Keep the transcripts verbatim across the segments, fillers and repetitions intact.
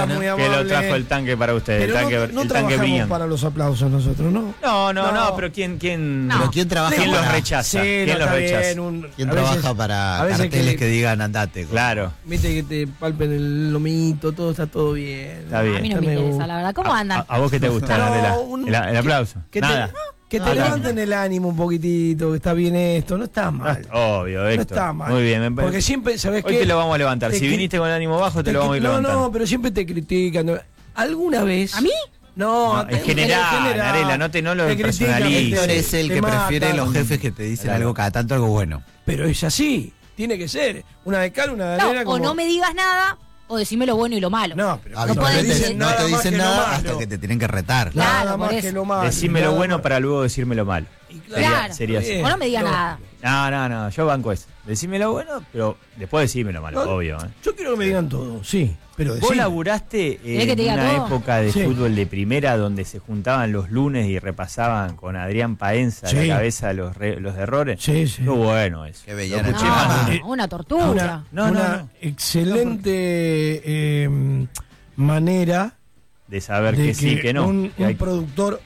Está muy que amable. lo trajo el tanque para ustedes. Pero el tanque, no, no el tanque trabajamos Brian. para los aplausos nosotros, ¿no? No, no, no, No. pero ¿quién, quién, No. Pero ¿quién trabaja ¿quién los para, rechaza? Sí, ¿Quién no, los está rechaza? bien, un- ¿quién a trabaja veces- para a veces carteles que, que- digan andate? Claro. Viste que te palpen el lomito, todo está todo bien. Está bien. A mí no me Está interesa, bien. la verdad. ¿Cómo A, andan? a- a vos qué te gusta, No, Gabriela? un- el, el aplauso. Que te, Nada. que te Ah, levanten el ánimo un poquitito, que está bien esto, no está mal. Obvio, No Héctor. está mal. Muy bien. me- Porque siempre, ¿sabés Hoy qué? te lo vamos a levantar. Te Si cri- viniste con el ánimo bajo, te, te lo vamos a cri- ir No, levantando. no, pero siempre te critican. ¿Alguna vez? ¿A mí? No, No, te- en general, en Arela, no te- no lo te critican, personalices. Héctor te- es el te que prefiere matan. los jefes que te dicen Claro. algo cada tanto, algo bueno. Pero es así, tiene que ser. Una de cal, una de No, arena. o como... no me digas nada, o decime lo bueno y lo malo. No, pero Ah, No no, podés te decir dicen, no te más dicen que lo nada malo. hasta que te tienen que retar. Claro, Nada por más eso. que lo malo. Decime lo Nada bueno más. para luego decirme lo malo. Y Sería, Claro. sería así. Bien. O no me digas No. nada. No, no, no, yo banco eso. Decime lo bueno, pero después decime lo malo, No, obvio. ¿eh? Yo quiero que me digan todo, sí. Pero Vos decime. laburaste eh, ¿Querés que te en diga una todo? época de Sí. fútbol de primera donde se juntaban los lunes y repasaban con Adrián Paenza a Sí. la cabeza los, re- los errores. Sí, sí. Qué bueno eso. Qué Lo belleza. escuché No, más. Eh, una tortura. Una, No, no, una no. excelente eh, manera De saber de que, sí, que no. un, que un hay- productor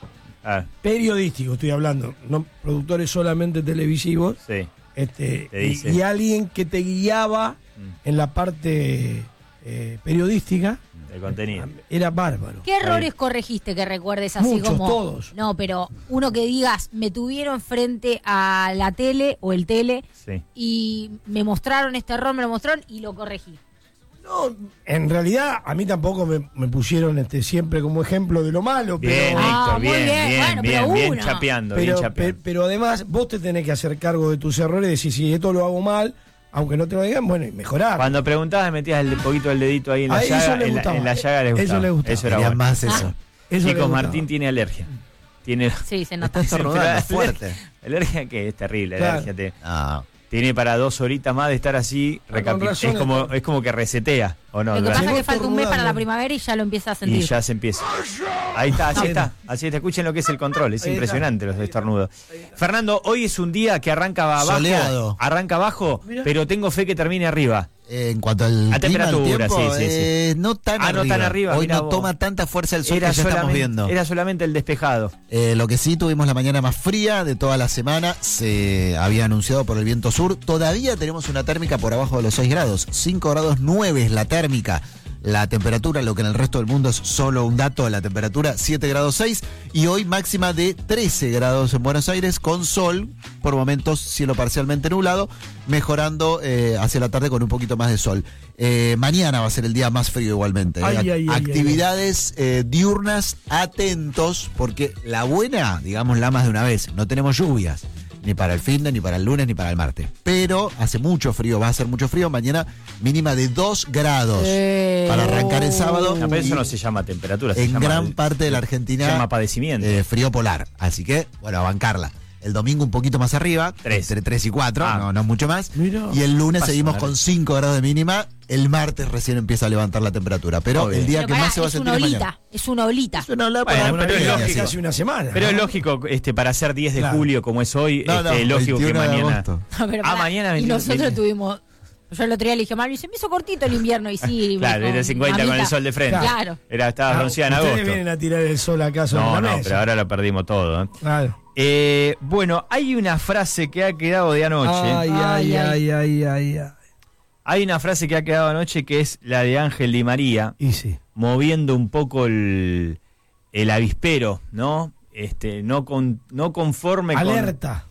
ah, periodístico, estoy hablando, no productores solamente televisivos, sí. este, Te dice. y, y alguien que te guiaba Mm. en la parte eh, periodística, El contenido. era bárbaro. ¿Qué errores corregiste que recuerdes así Muchos, como? todos. No, pero uno que digas, me tuvieron frente a la tele o el tele Sí. y me mostraron este error, me lo mostraron y lo corregí. No, en realidad a mí tampoco me, me pusieron este siempre como ejemplo de lo malo, Bien, pero, Ah, Héctor, muy bien, bien, bien, bueno, bien, pero bien uno. chapeando, bien pero, chapeando. pe- pero además vos te tenés que hacer cargo de tus errores y decir, si esto lo hago mal, aunque no te lo digan, bueno, y mejorar. Cuando preguntabas metías el poquito el dedito ahí en la A eso llaga, le en la, gustaba. en la llaga les Eso gustaba. le gustaba. Eso era Querían bueno. más eso. Eso le Chicos, gustaba. Martín tiene alergia. Tiene Sí, se nota. Está estornudando fuerte. Alergia que es terrible, Claro. alergia te- Ah, tiene para dos horitas más de estar así, Ah, con recapi- razón es como está. es como que resetea, ¿o no? Lo que Durante- pasa es Llegó que falta un mes para la estornudando. primavera y ya lo empieza a y sentir. ya se empieza. Ahí está, así Ahí está. está. Así está, escuchen lo que es el control, es Ahí está. impresionante los estornudos. Fernando, hoy es un día que arranca abajo, Soleado. arranca abajo, Mirá. pero tengo fe que termine arriba. eh, en cuanto al A clima, al temperatura, tiempo, sí, sí, sí. eh, no tan Ah, no arriba. tan arriba, Hoy mirá no vos. toma tanta fuerza el sol Era que ya estamos solamente, viendo. era solamente el despejado. Eh, lo que sí, tuvimos la mañana más fría de toda la semana. Se había anunciado por el viento sur. Todavía tenemos una térmica por abajo de los seis grados. cinco grados nueve es la térmica. La temperatura, lo que en el resto del mundo es solo un dato, la temperatura siete grados seis. Y hoy máxima de trece grados en Buenos Aires, con sol, por momentos cielo parcialmente nublado, mejorando eh, hacia la tarde con un poquito más de sol. Eh, mañana va a ser el día más frío igualmente. Ay, eh. ay, ay, Actividades eh, diurnas, atentos, porque la buena, digámosla más de una vez, no tenemos lluvias, ni para el fin de, ni para el lunes, ni para el martes. Pero hace mucho frío, va a hacer mucho frío. Mañana mínima de dos grados Eh. para arrancar el sábado. No, pero eso Y no se llama temperatura, se en llama, gran parte de la se Argentina llama padecimiento. eh, frío polar. Así que, bueno, a bancarla. El domingo un poquito más arriba, Tres. entre tres y cuatro, Ah. no, no mucho más. Mirá. Y el lunes Pasa, seguimos dale. con cinco grados de mínima. El martes recién empieza a levantar la temperatura. Pero Obvio. el día Pero que pará, más se va a es sentir una es olita, mañana. es una olita. Es una ola Bueno, para pero una es vida, lógico. sí. Casi una semana. Pero es ¿no? lógico, este, para ser diez de Claro. julio como es hoy, No, no, este, es lógico que veintiuno de mañana. agosto. No, pero Ah, pará, mañana y veintiuno, nosotros veintiuno. tuvimos. Yo el otro día le dije a Mario, se me hizo cortito el invierno y sí. Claro, me dijo, era cincuenta con el "Mamita". sol de frente. Claro. Era, estaba Ah, bronceada en ustedes agosto. vienen a tirar el sol acá sobre No, la no, mesa. pero ahora lo perdimos todo. ¿eh? Claro. Eh, bueno, hay una frase que ha quedado de anoche. Ay, ay, ay, ay, ay, ay. Hay una frase que ha quedado anoche que es la de Ángel Di María, Y sí. moviendo un poco el, el avispero, ¿no? Este, no con, no conforme con. Alerta.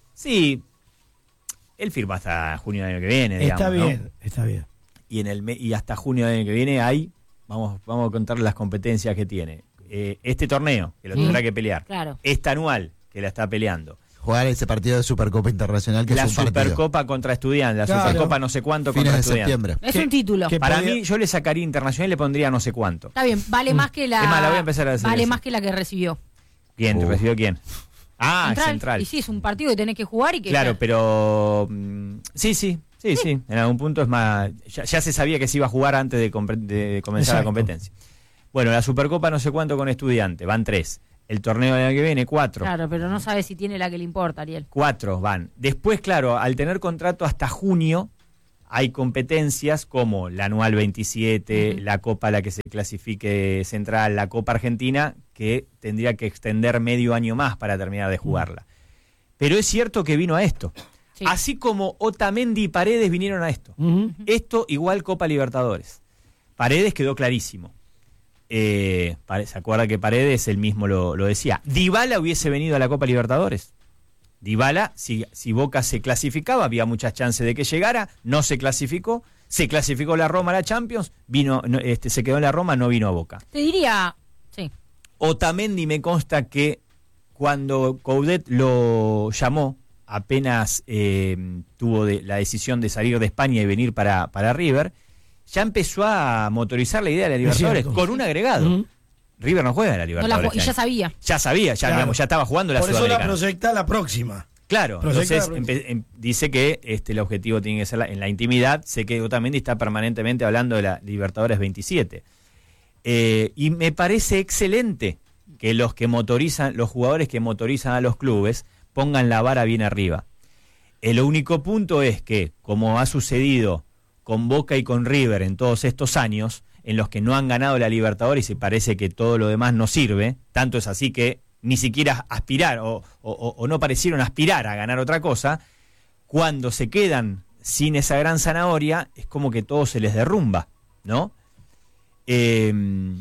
Sí. Él firma hasta junio del año que viene, digamos, Está ¿no? bien, está bien. Y en el me- y hasta junio del año que viene hay, vamos, vamos a contarle las competencias que tiene. Eh, este torneo, que lo Sí. tendrá que pelear. Claro. Este anual, que la está peleando. Jugar ese partido de Supercopa Internacional que La es un partido. Supercopa contra Estudiantes, la Claro. Supercopa no sé cuánto Fines contra de Estudiantes. septiembre. Es ¿Qué- un título. qué- Para podía- mí, yo le sacaría internacional y le pondría no sé cuánto. Está bien, vale más que la. Es más, la voy a empezar a hacer Vale eso. más que la que recibió. ¿Quién? ¿Te Uh. recibió quién? Ah, Central. Y sí, es un partido que tenés que jugar y que. Claro, pero. mm, sí, sí, sí, sí. En algún punto es más. Ya, ya se sabía que se iba a jugar antes de, compre- de comenzar la Exacto. competencia. Bueno, la Supercopa no sé cuánto con Estudiantes, van tres. El torneo del año que viene, cuatro. Claro, pero no sabes si tiene la que le importa, Ariel. Cuatro van. Después, claro, al tener contrato hasta junio, hay competencias como la anual veintisiete, Uh-huh. la Copa a la que se clasifique Central, la Copa Argentina, que tendría que extender medio año más para terminar de jugarla. Pero es cierto que vino a esto. Sí. Así como Otamendi y Paredes vinieron a esto. Ujú. Esto igual Copa Libertadores. Paredes quedó clarísimo. Eh, ¿Se acuerda que Paredes él mismo lo, lo decía? ¿Dybala hubiese venido a la Copa Libertadores? Dybala, si, si Boca se clasificaba, había muchas chances de que llegara, no se clasificó, se clasificó la Roma a la Champions, vino, no, este, se quedó en la Roma, no vino a Boca. Te diría, sí. Otamendi me consta que cuando Coudet lo llamó, apenas eh, tuvo de, la decisión de salir de España y venir para, para River, ya empezó a motorizar la idea de la Libertadores cierto. con un agregado. Ujú. River no juega en la No la Libertadores. ju- y este ya año. sabía. Ya sabía, ya, Claro. digamos, ya estaba jugando la Por eso la Sudamericana. proyecta la próxima. Claro, Proyecta entonces la- empe- em- dice que este, el objetivo tiene que ser la- en la intimidad. Sé que Otamendi está permanentemente hablando de la Libertadores veintisiete. Eh, y me parece excelente que los que motorizan, los jugadores que motorizan a los clubes pongan la vara bien arriba. El único punto es que, como ha sucedido con Boca y con River en todos estos años, en los que no han ganado la Libertadores y parece que todo lo demás no sirve, tanto es así que ni siquiera aspirar o, o, o no parecieron aspirar a ganar otra cosa, cuando se quedan sin esa gran zanahoria, es como que todo se les derrumba, ¿no? Eh,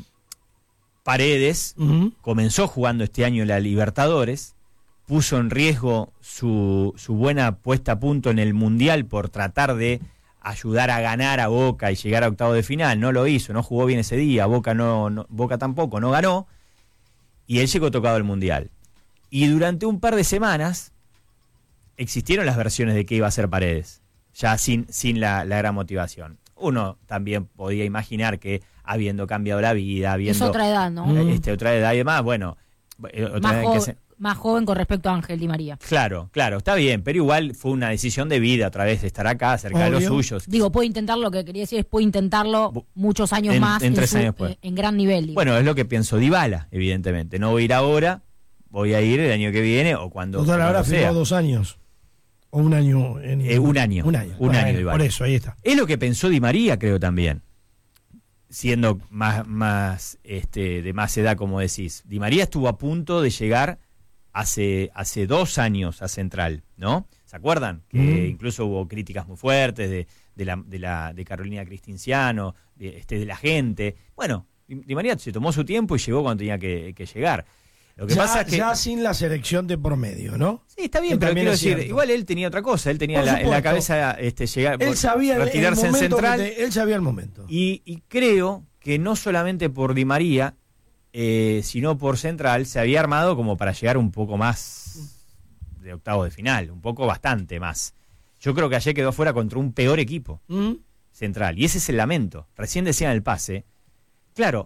Paredes Ujú. comenzó jugando este año la Libertadores, puso en riesgo su, su buena puesta a punto en el Mundial por tratar de ayudar a ganar a Boca y llegar a octavo de final, no lo hizo, no jugó bien ese día, Boca no, no Boca tampoco, no ganó, y él llegó tocado al Mundial. Y durante un par de semanas existieron las versiones de que iba a ser Paredes, ya sin, sin la, la gran motivación. Uno también podía imaginar que habiendo cambiado la vida, habiendo Es otra edad, ¿no? Mm. este, otra edad y demás, bueno, eh, otra Más, edad en jo- que se- más joven con respecto a Ángel Di María. Claro, claro, está bien, pero igual fue una decisión de vida otra vez de estar acá, cerca de los Obvio. suyos. Digo, puede intentarlo, lo que quería decir es puede intentarlo Bu- muchos años en- más en tres su- años después. eh, en gran nivel. digo. Bueno, es lo que pienso Dybala, evidentemente. No voy a ir ahora, voy a ir el año que viene o cuando, Total, cuando ahora sea. firmó dos años. O un año. En, Eh, un año. Un año. Un Bueno, año, Dybala. por eso, ahí está. Es lo que pensó Di María, creo también. Siendo más, más este, de más edad, como decís. Di María estuvo a punto de llegar hace, hace dos años a Central, ¿no? ¿Se acuerdan? Que Mm. incluso hubo críticas muy fuertes de, de, la, de, la, de Carolina Cristinciano, de, este, de la gente. Bueno, Di, Di María se tomó su tiempo y llegó cuando tenía que, que llegar. Lo que ya, pasa es que... ya sin la selección de por medio, ¿no? Sí, está bien, Que pero también quiero es decir, cierto. igual él tenía otra cosa, él tenía Por la, en la supuesto. cabeza este, llegar, Él sabía el- retirarse el en momento que Central. te- él sabía el momento. Y, y creo que no solamente por Di María, eh, sino por Central, se había armado como para llegar un poco más de octavos de final, un poco bastante más. Yo creo que ayer quedó fuera contra un peor equipo, ¿Mm? Central, y ese es el lamento. Recién decían el pase. Claro,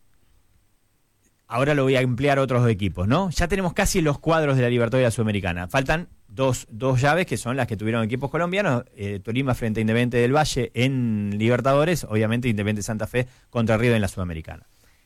ahora lo voy a emplear a otros dos equipos, ¿no? Ya tenemos casi los cuadros de la Libertadores y la Sudamericana. Faltan dos, dos llaves que son las que tuvieron equipos colombianos. Eh, Tolima frente a Independiente del Valle en Libertadores, obviamente Independiente Santa Fe contra River en la Sudamericana.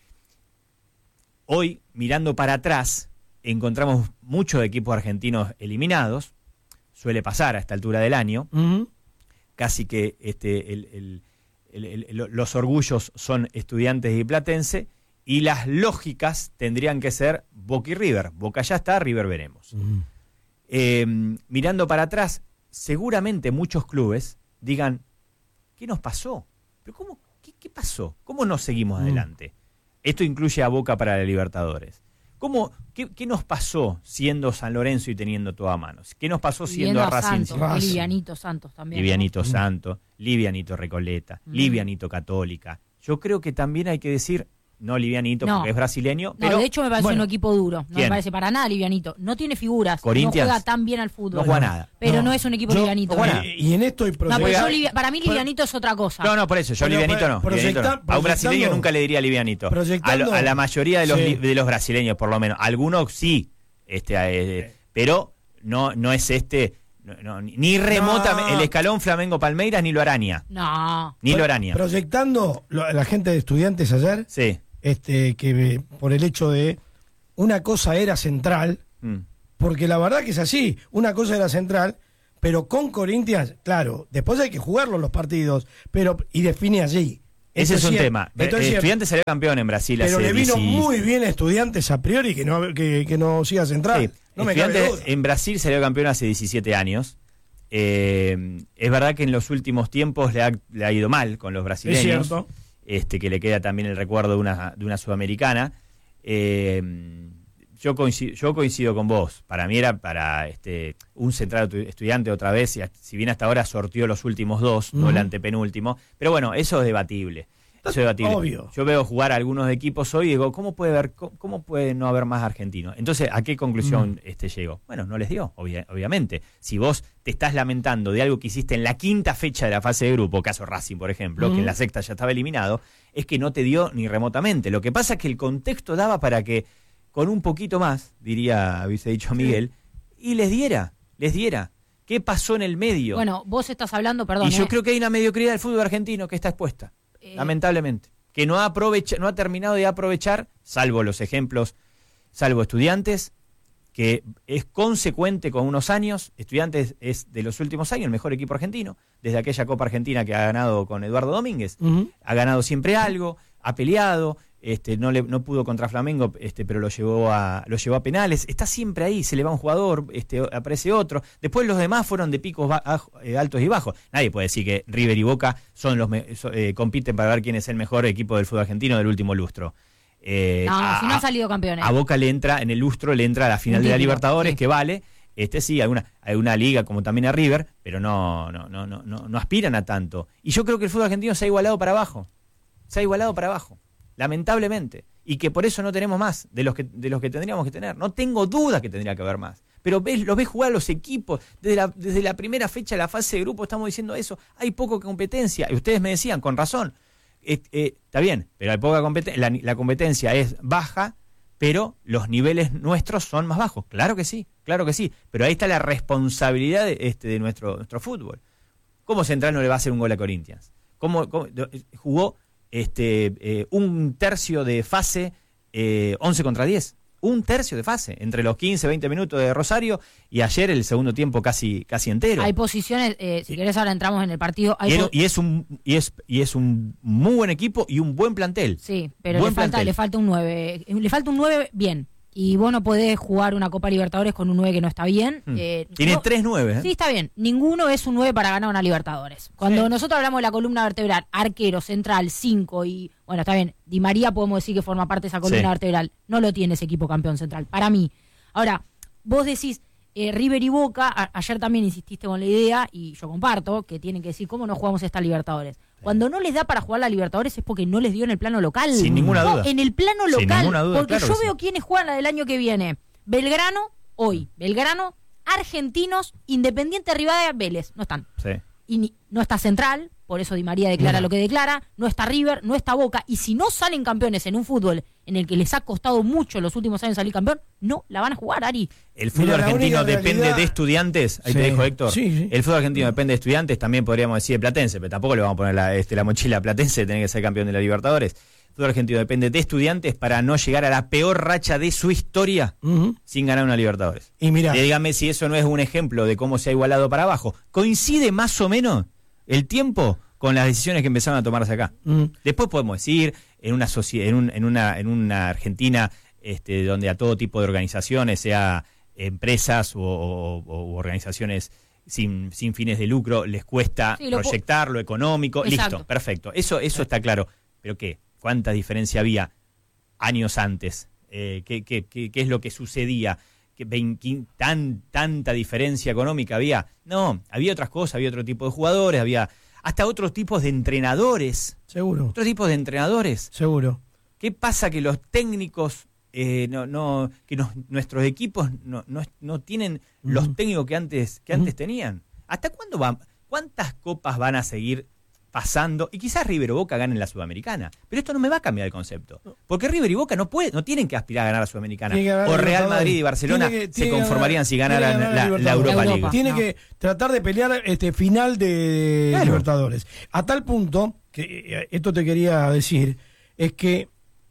Hoy, mirando para atrás, encontramos muchos equipos argentinos eliminados. Suele pasar a esta altura del año. ¿Mm? Casi que este, el, el, el, el, el, los orgullos son Estudiantes y Platense, y las lógicas tendrían que ser Boca y River. Boca ya está, River veremos. Mm. Eh, mirando para atrás, seguramente muchos clubes digan, ¿qué nos pasó? ¿Pero cómo, qué, qué pasó? ¿Cómo nos seguimos Mm. adelante? Esto incluye a Boca para la Libertadores. ¿Cómo, qué, ¿Qué nos pasó siendo San Lorenzo y teniendo todo a manos? ¿Qué nos pasó siendo Viendo a a Racing? Santos, Racing. y Livianito Santos también. ¿no? Livianito Santo, Livianito Recoleta, Mm. Livianito Católica. Yo creo que también hay que decir, no Livianito No. porque es brasileño, No, pero de hecho me parece bueno. un equipo duro. No ¿Quién? me parece para nada Livianito. No tiene figuras. Corinthians. No juega tan bien al fútbol. no juega nada. Pero no, No, es un equipo yo- Livianito. no juega nada. Y, y en esto hay No, pero proyección. yo Livia- para mí Livianito es otra cosa. No, no, por eso, yo Pero, Livianito no. pero, Livianito no. proyecta- A un brasileño proyectando- nunca le diría Livianito. A, proyectando- lo- a la mayoría de los, Sí. li- de los brasileños, por lo menos. Algunos sí, este, eh, pero no, no es este, no, no, ni- ni remotamente, No. el escalón Flamengo-Palmeiras ni lo araña. No. Ni lo araña. Proyectando lo- la gente de Estudiantes ayer, Sí. este, que eh, por el hecho de una cosa era Central, Mm. porque la verdad que es así, una cosa era Central, pero con Corinthians, claro, después hay que jugarlo los partidos, pero y define allí. Ese Esto es un cierto. tema. Esto es Estudiantes salió campeón en Brasil Pero hace le vino diez y- muy bien a Estudiantes a priori que no, que, que no siga central. Sí, No me cabe Estudiantes duda. en Brasil salió campeón hace diecisiete años. Eh, es verdad que en los últimos tiempos le ha, le ha ido mal con los Es brasileños. cierto. Este, que le queda también el recuerdo de una, de una sudamericana. Eh, yo, coincido, yo coincido con vos. Para mí era para este, un central estudiante otra vez, y si bien hasta ahora sortió los últimos dos, Ujú. no el antepenúltimo. Pero bueno, eso es debatible. Eso es debatible. Obvio. Yo veo jugar a algunos equipos hoy y digo, ¿cómo puede haber, cómo, cómo puede no haber más argentinos? Entonces, ¿a qué conclusión Mm. este, llego? Bueno, no les dio, obvia- obviamente. Si vos te estás lamentando de algo que hiciste en la quinta fecha de la fase de grupo, caso Racing, por ejemplo, Mm. que en la sexta ya estaba eliminado, es que no te dio ni remotamente. Lo que pasa es que el contexto daba para que, con un poquito más, diría, hubiese dicho Miguel, y les diera, les diera. ¿Qué pasó en el medio? Bueno, vos estás hablando, perdón. y yo eh, creo que hay una mediocridad del fútbol argentino que está expuesta. eh, Lamentablemente, que no ha, aprovecha, no ha terminado de aprovechar, salvo los ejemplos, salvo Estudiantes, que es consecuente con unos años. Estudiantes es de los últimos años el mejor equipo argentino, desde aquella Copa Argentina que ha ganado con Eduardo Domínguez. Ujú. Ha ganado siempre algo, ha peleado, este, no, le, no pudo contra Flamengo, este, pero lo llevó, a, lo llevó a penales. Está siempre ahí, se le va un jugador, este, aparece otro. Después los demás fueron de picos ba- a- eh, altos y bajos. Nadie puede decir que River y Boca son los me- so- eh, compiten para ver quién es el mejor equipo del fútbol argentino del último lustro. Eh, No, no, a- si no han salido campeones. a Boca le entra, en el lustro le entra a la final Un de la título, Libertadores, sí. que vale. Este sí, hay una, hay una liga como también a River, pero no, no, no, no, no, no aspiran a tanto. Y yo creo que el fútbol argentino se ha igualado para abajo. Se ha igualado para abajo, lamentablemente. Y que por eso no tenemos más de los que, de los que tendríamos que tener. No tengo duda que tendría que haber más. Pero ves, los ves jugar los equipos. Desde la, desde la primera fecha de la fase de grupo estamos diciendo eso. Hay poca competencia. Y ustedes me decían, con razón, eh, eh, está bien, pero hay poca competencia. La, la competencia es baja, pero los niveles nuestros son más bajos. Claro que sí, claro que sí. Pero ahí está la responsabilidad de, este, de nuestro, nuestro fútbol. ¿Cómo Central no le va a hacer un gol a Corinthians? ¿Cómo, cómo jugó este, eh, un tercio de fase, eh, once contra diez? Un tercio de fase, entre los quince, veinte minutos de Rosario y ayer el segundo tiempo casi, casi entero. Hay posiciones, eh, si querés ahora entramos en el partido. Hay Y, po- era- y es un y es y es un muy buen equipo y un buen plantel. Sí, pero Buen le falta, plantel. le falta un nueve. Le falta un nueve bien. Y vos no podés jugar una Copa Libertadores con un nueve que no está bien. Hmm. Eh, Tiene no- tres nueve. ¿eh? Sí, está bien. Ninguno es un nueve para ganar una Libertadores. Cuando Sí. nosotros hablamos de la columna vertebral, arquero, central, cinco y... Bueno, está bien. Di María podemos decir que forma parte de esa columna Sí. vertebral. No lo tiene ese equipo campeón central, para mí. Ahora, vos decís, eh, River y Boca, a- ayer también insististe con la idea, y yo comparto, que tienen que decir cómo no jugamos esta Libertadores. Cuando no les da para jugar la Libertadores es porque no les dio en el plano local. Sin ninguna No, duda. en el plano Sin local. ninguna duda, porque claro yo que veo sí. quiénes juegan la del año que viene. Belgrano, hoy. Belgrano, Argentinos, Independiente Rivadavia, Vélez. No están. Sí. Y ni- no está Central, por eso Di María declara No. lo que declara, no está River, no está Boca, y si no salen campeones en un fútbol en el que les ha costado mucho los últimos años salir campeón, no la van a jugar, Ari. El fútbol Mira, la argentino única depende realidad- de Estudiantes. Ahí Sí. te dejo, Héctor. Sí, sí. El fútbol argentino depende de Estudiantes, también podríamos decir de Platense, pero tampoco le vamos a poner la, este, la mochila a Platense de tener que ser campeón de la Libertadores. El fútbol argentino depende de Estudiantes para no llegar a la peor racha de su historia Ujú. sin ganar una Libertadores. Y mira, Dígame si eso no es un ejemplo de cómo se ha igualado para abajo. ¿Coincide más o menos el tiempo con las decisiones que empezaron a tomarse acá? mm, Después podemos decir, en una socie- en, un- en una en una Argentina este, donde a todo tipo de organizaciones, sea empresas o, o- o organizaciones sin, sin fines de lucro, les cuesta Sí, lo pu- proyectar lo económico. Exacto. Listo, perfecto. Eso, eso está claro. ¿Pero qué? ¿Cuánta diferencia había años antes? Eh, ¿qué, qué, qué, qué es lo que sucedía? ¿Qué veinte tan, ¿Tanta diferencia económica había? No, había otras cosas, había otro tipo de jugadores, había hasta otros tipos de entrenadores. seguro, Otros tipos de entrenadores. seguro. ¿Qué pasa que los técnicos, eh, no, no, que nos- nuestros equipos no, no, no tienen los Ujú. técnicos que antes, que Ujú. antes tenían? ¿Hasta cuándo van? ¿Cuántas copas van a seguir pasando? Y quizás River o Boca ganen la Sudamericana, pero esto no me va a cambiar el concepto, porque River y Boca no puede, no tienen que aspirar a ganar la Sudamericana. Tiene que ganar O la Real Libertadores. Madrid y Barcelona Tiene que- se tiene que conformarían ganar- si tiene que ganaran ganar la, la Libertadores. Europa Europa. League. Tiene No. que tratar de pelear este final de Claro. Libertadores. A tal punto, que eh, esto te quería decir, es que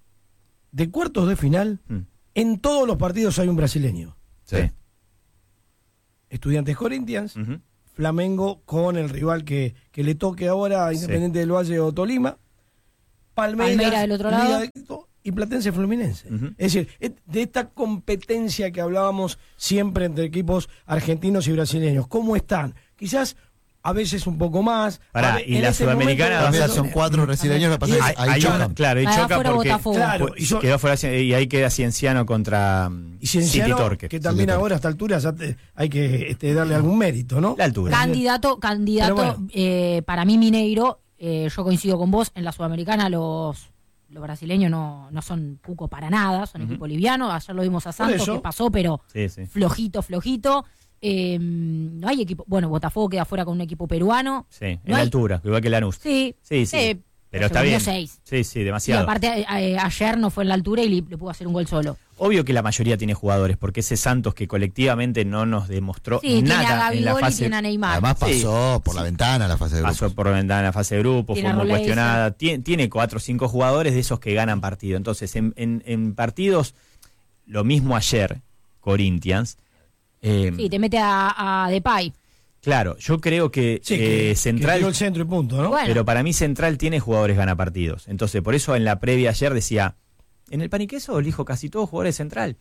de cuartos de final, Mm, en todos los partidos hay un brasileño. sí. Estudiantes Corinthians, Ujú. Flamengo con el rival que, que le toque ahora a Independiente sí. del Valle o Tolima, Palmeiras, Palmeiras del otro lado de Quito, y Platense Fluminense. Uh-huh. Es decir, de esta competencia que hablábamos siempre entre equipos argentinos y brasileños, ¿cómo están? Quizás a veces un poco más. Pará, vale, y la este Sudamericana momento, también son cuatro brasileños, me pasa hay, ahí hay chocan. una, claro, y Ahí choca afuera porque Botafogo. Claro, y, y yo- quedó fuera, y ahí queda Cienciano contra y City Cienciano, Torque. que también City ahora a esta altura ya te- hay que este, darle algún mérito, ¿no? La altura. Candidato, candidato, Pero bueno. eh, para mí Mineiro, eh, yo coincido con vos, en la Sudamericana los, los brasileños no, no son puco para nada, son Ujú. equipo liviano, ayer lo vimos a Santos, eso. que pasó, pero Sí, sí. flojito, flojito. Eh, no hay equipo, bueno, Botafogo queda fuera con un equipo peruano. Sí, en No la hay- altura, igual que Lanús. Sí, Sí, sí. eh, pero está se bien. comió seis. Sí, sí, Y demasiado. aparte eh, eh, ayer no fue en la altura y le, le pudo hacer un gol solo. Obvio que la mayoría tiene jugadores, porque ese Santos que colectivamente no nos demostró Sí, tiene a nada en la Gabigol y fase. tiene a Neymar. Además Sí. pasó por la ventana la fase de grupos. Pasó por la ventana en la fase de grupos, Tiene fue a muy Roleiser. cuestionada. Tiene, tiene cuatro o cinco jugadores de esos que ganan partido. Entonces, en, en, en partidos, lo mismo ayer, Corinthians. eh, Sí, te mete a, a Depay. Claro, yo creo que, Sí, eh, que, que Central. tiró el centro y punto, ¿no? Bueno. Pero para mí Central tiene jugadores ganapartidos. Entonces, por eso en la previa ayer decía, en el Paniqueso elijo casi todos jugadores de Central.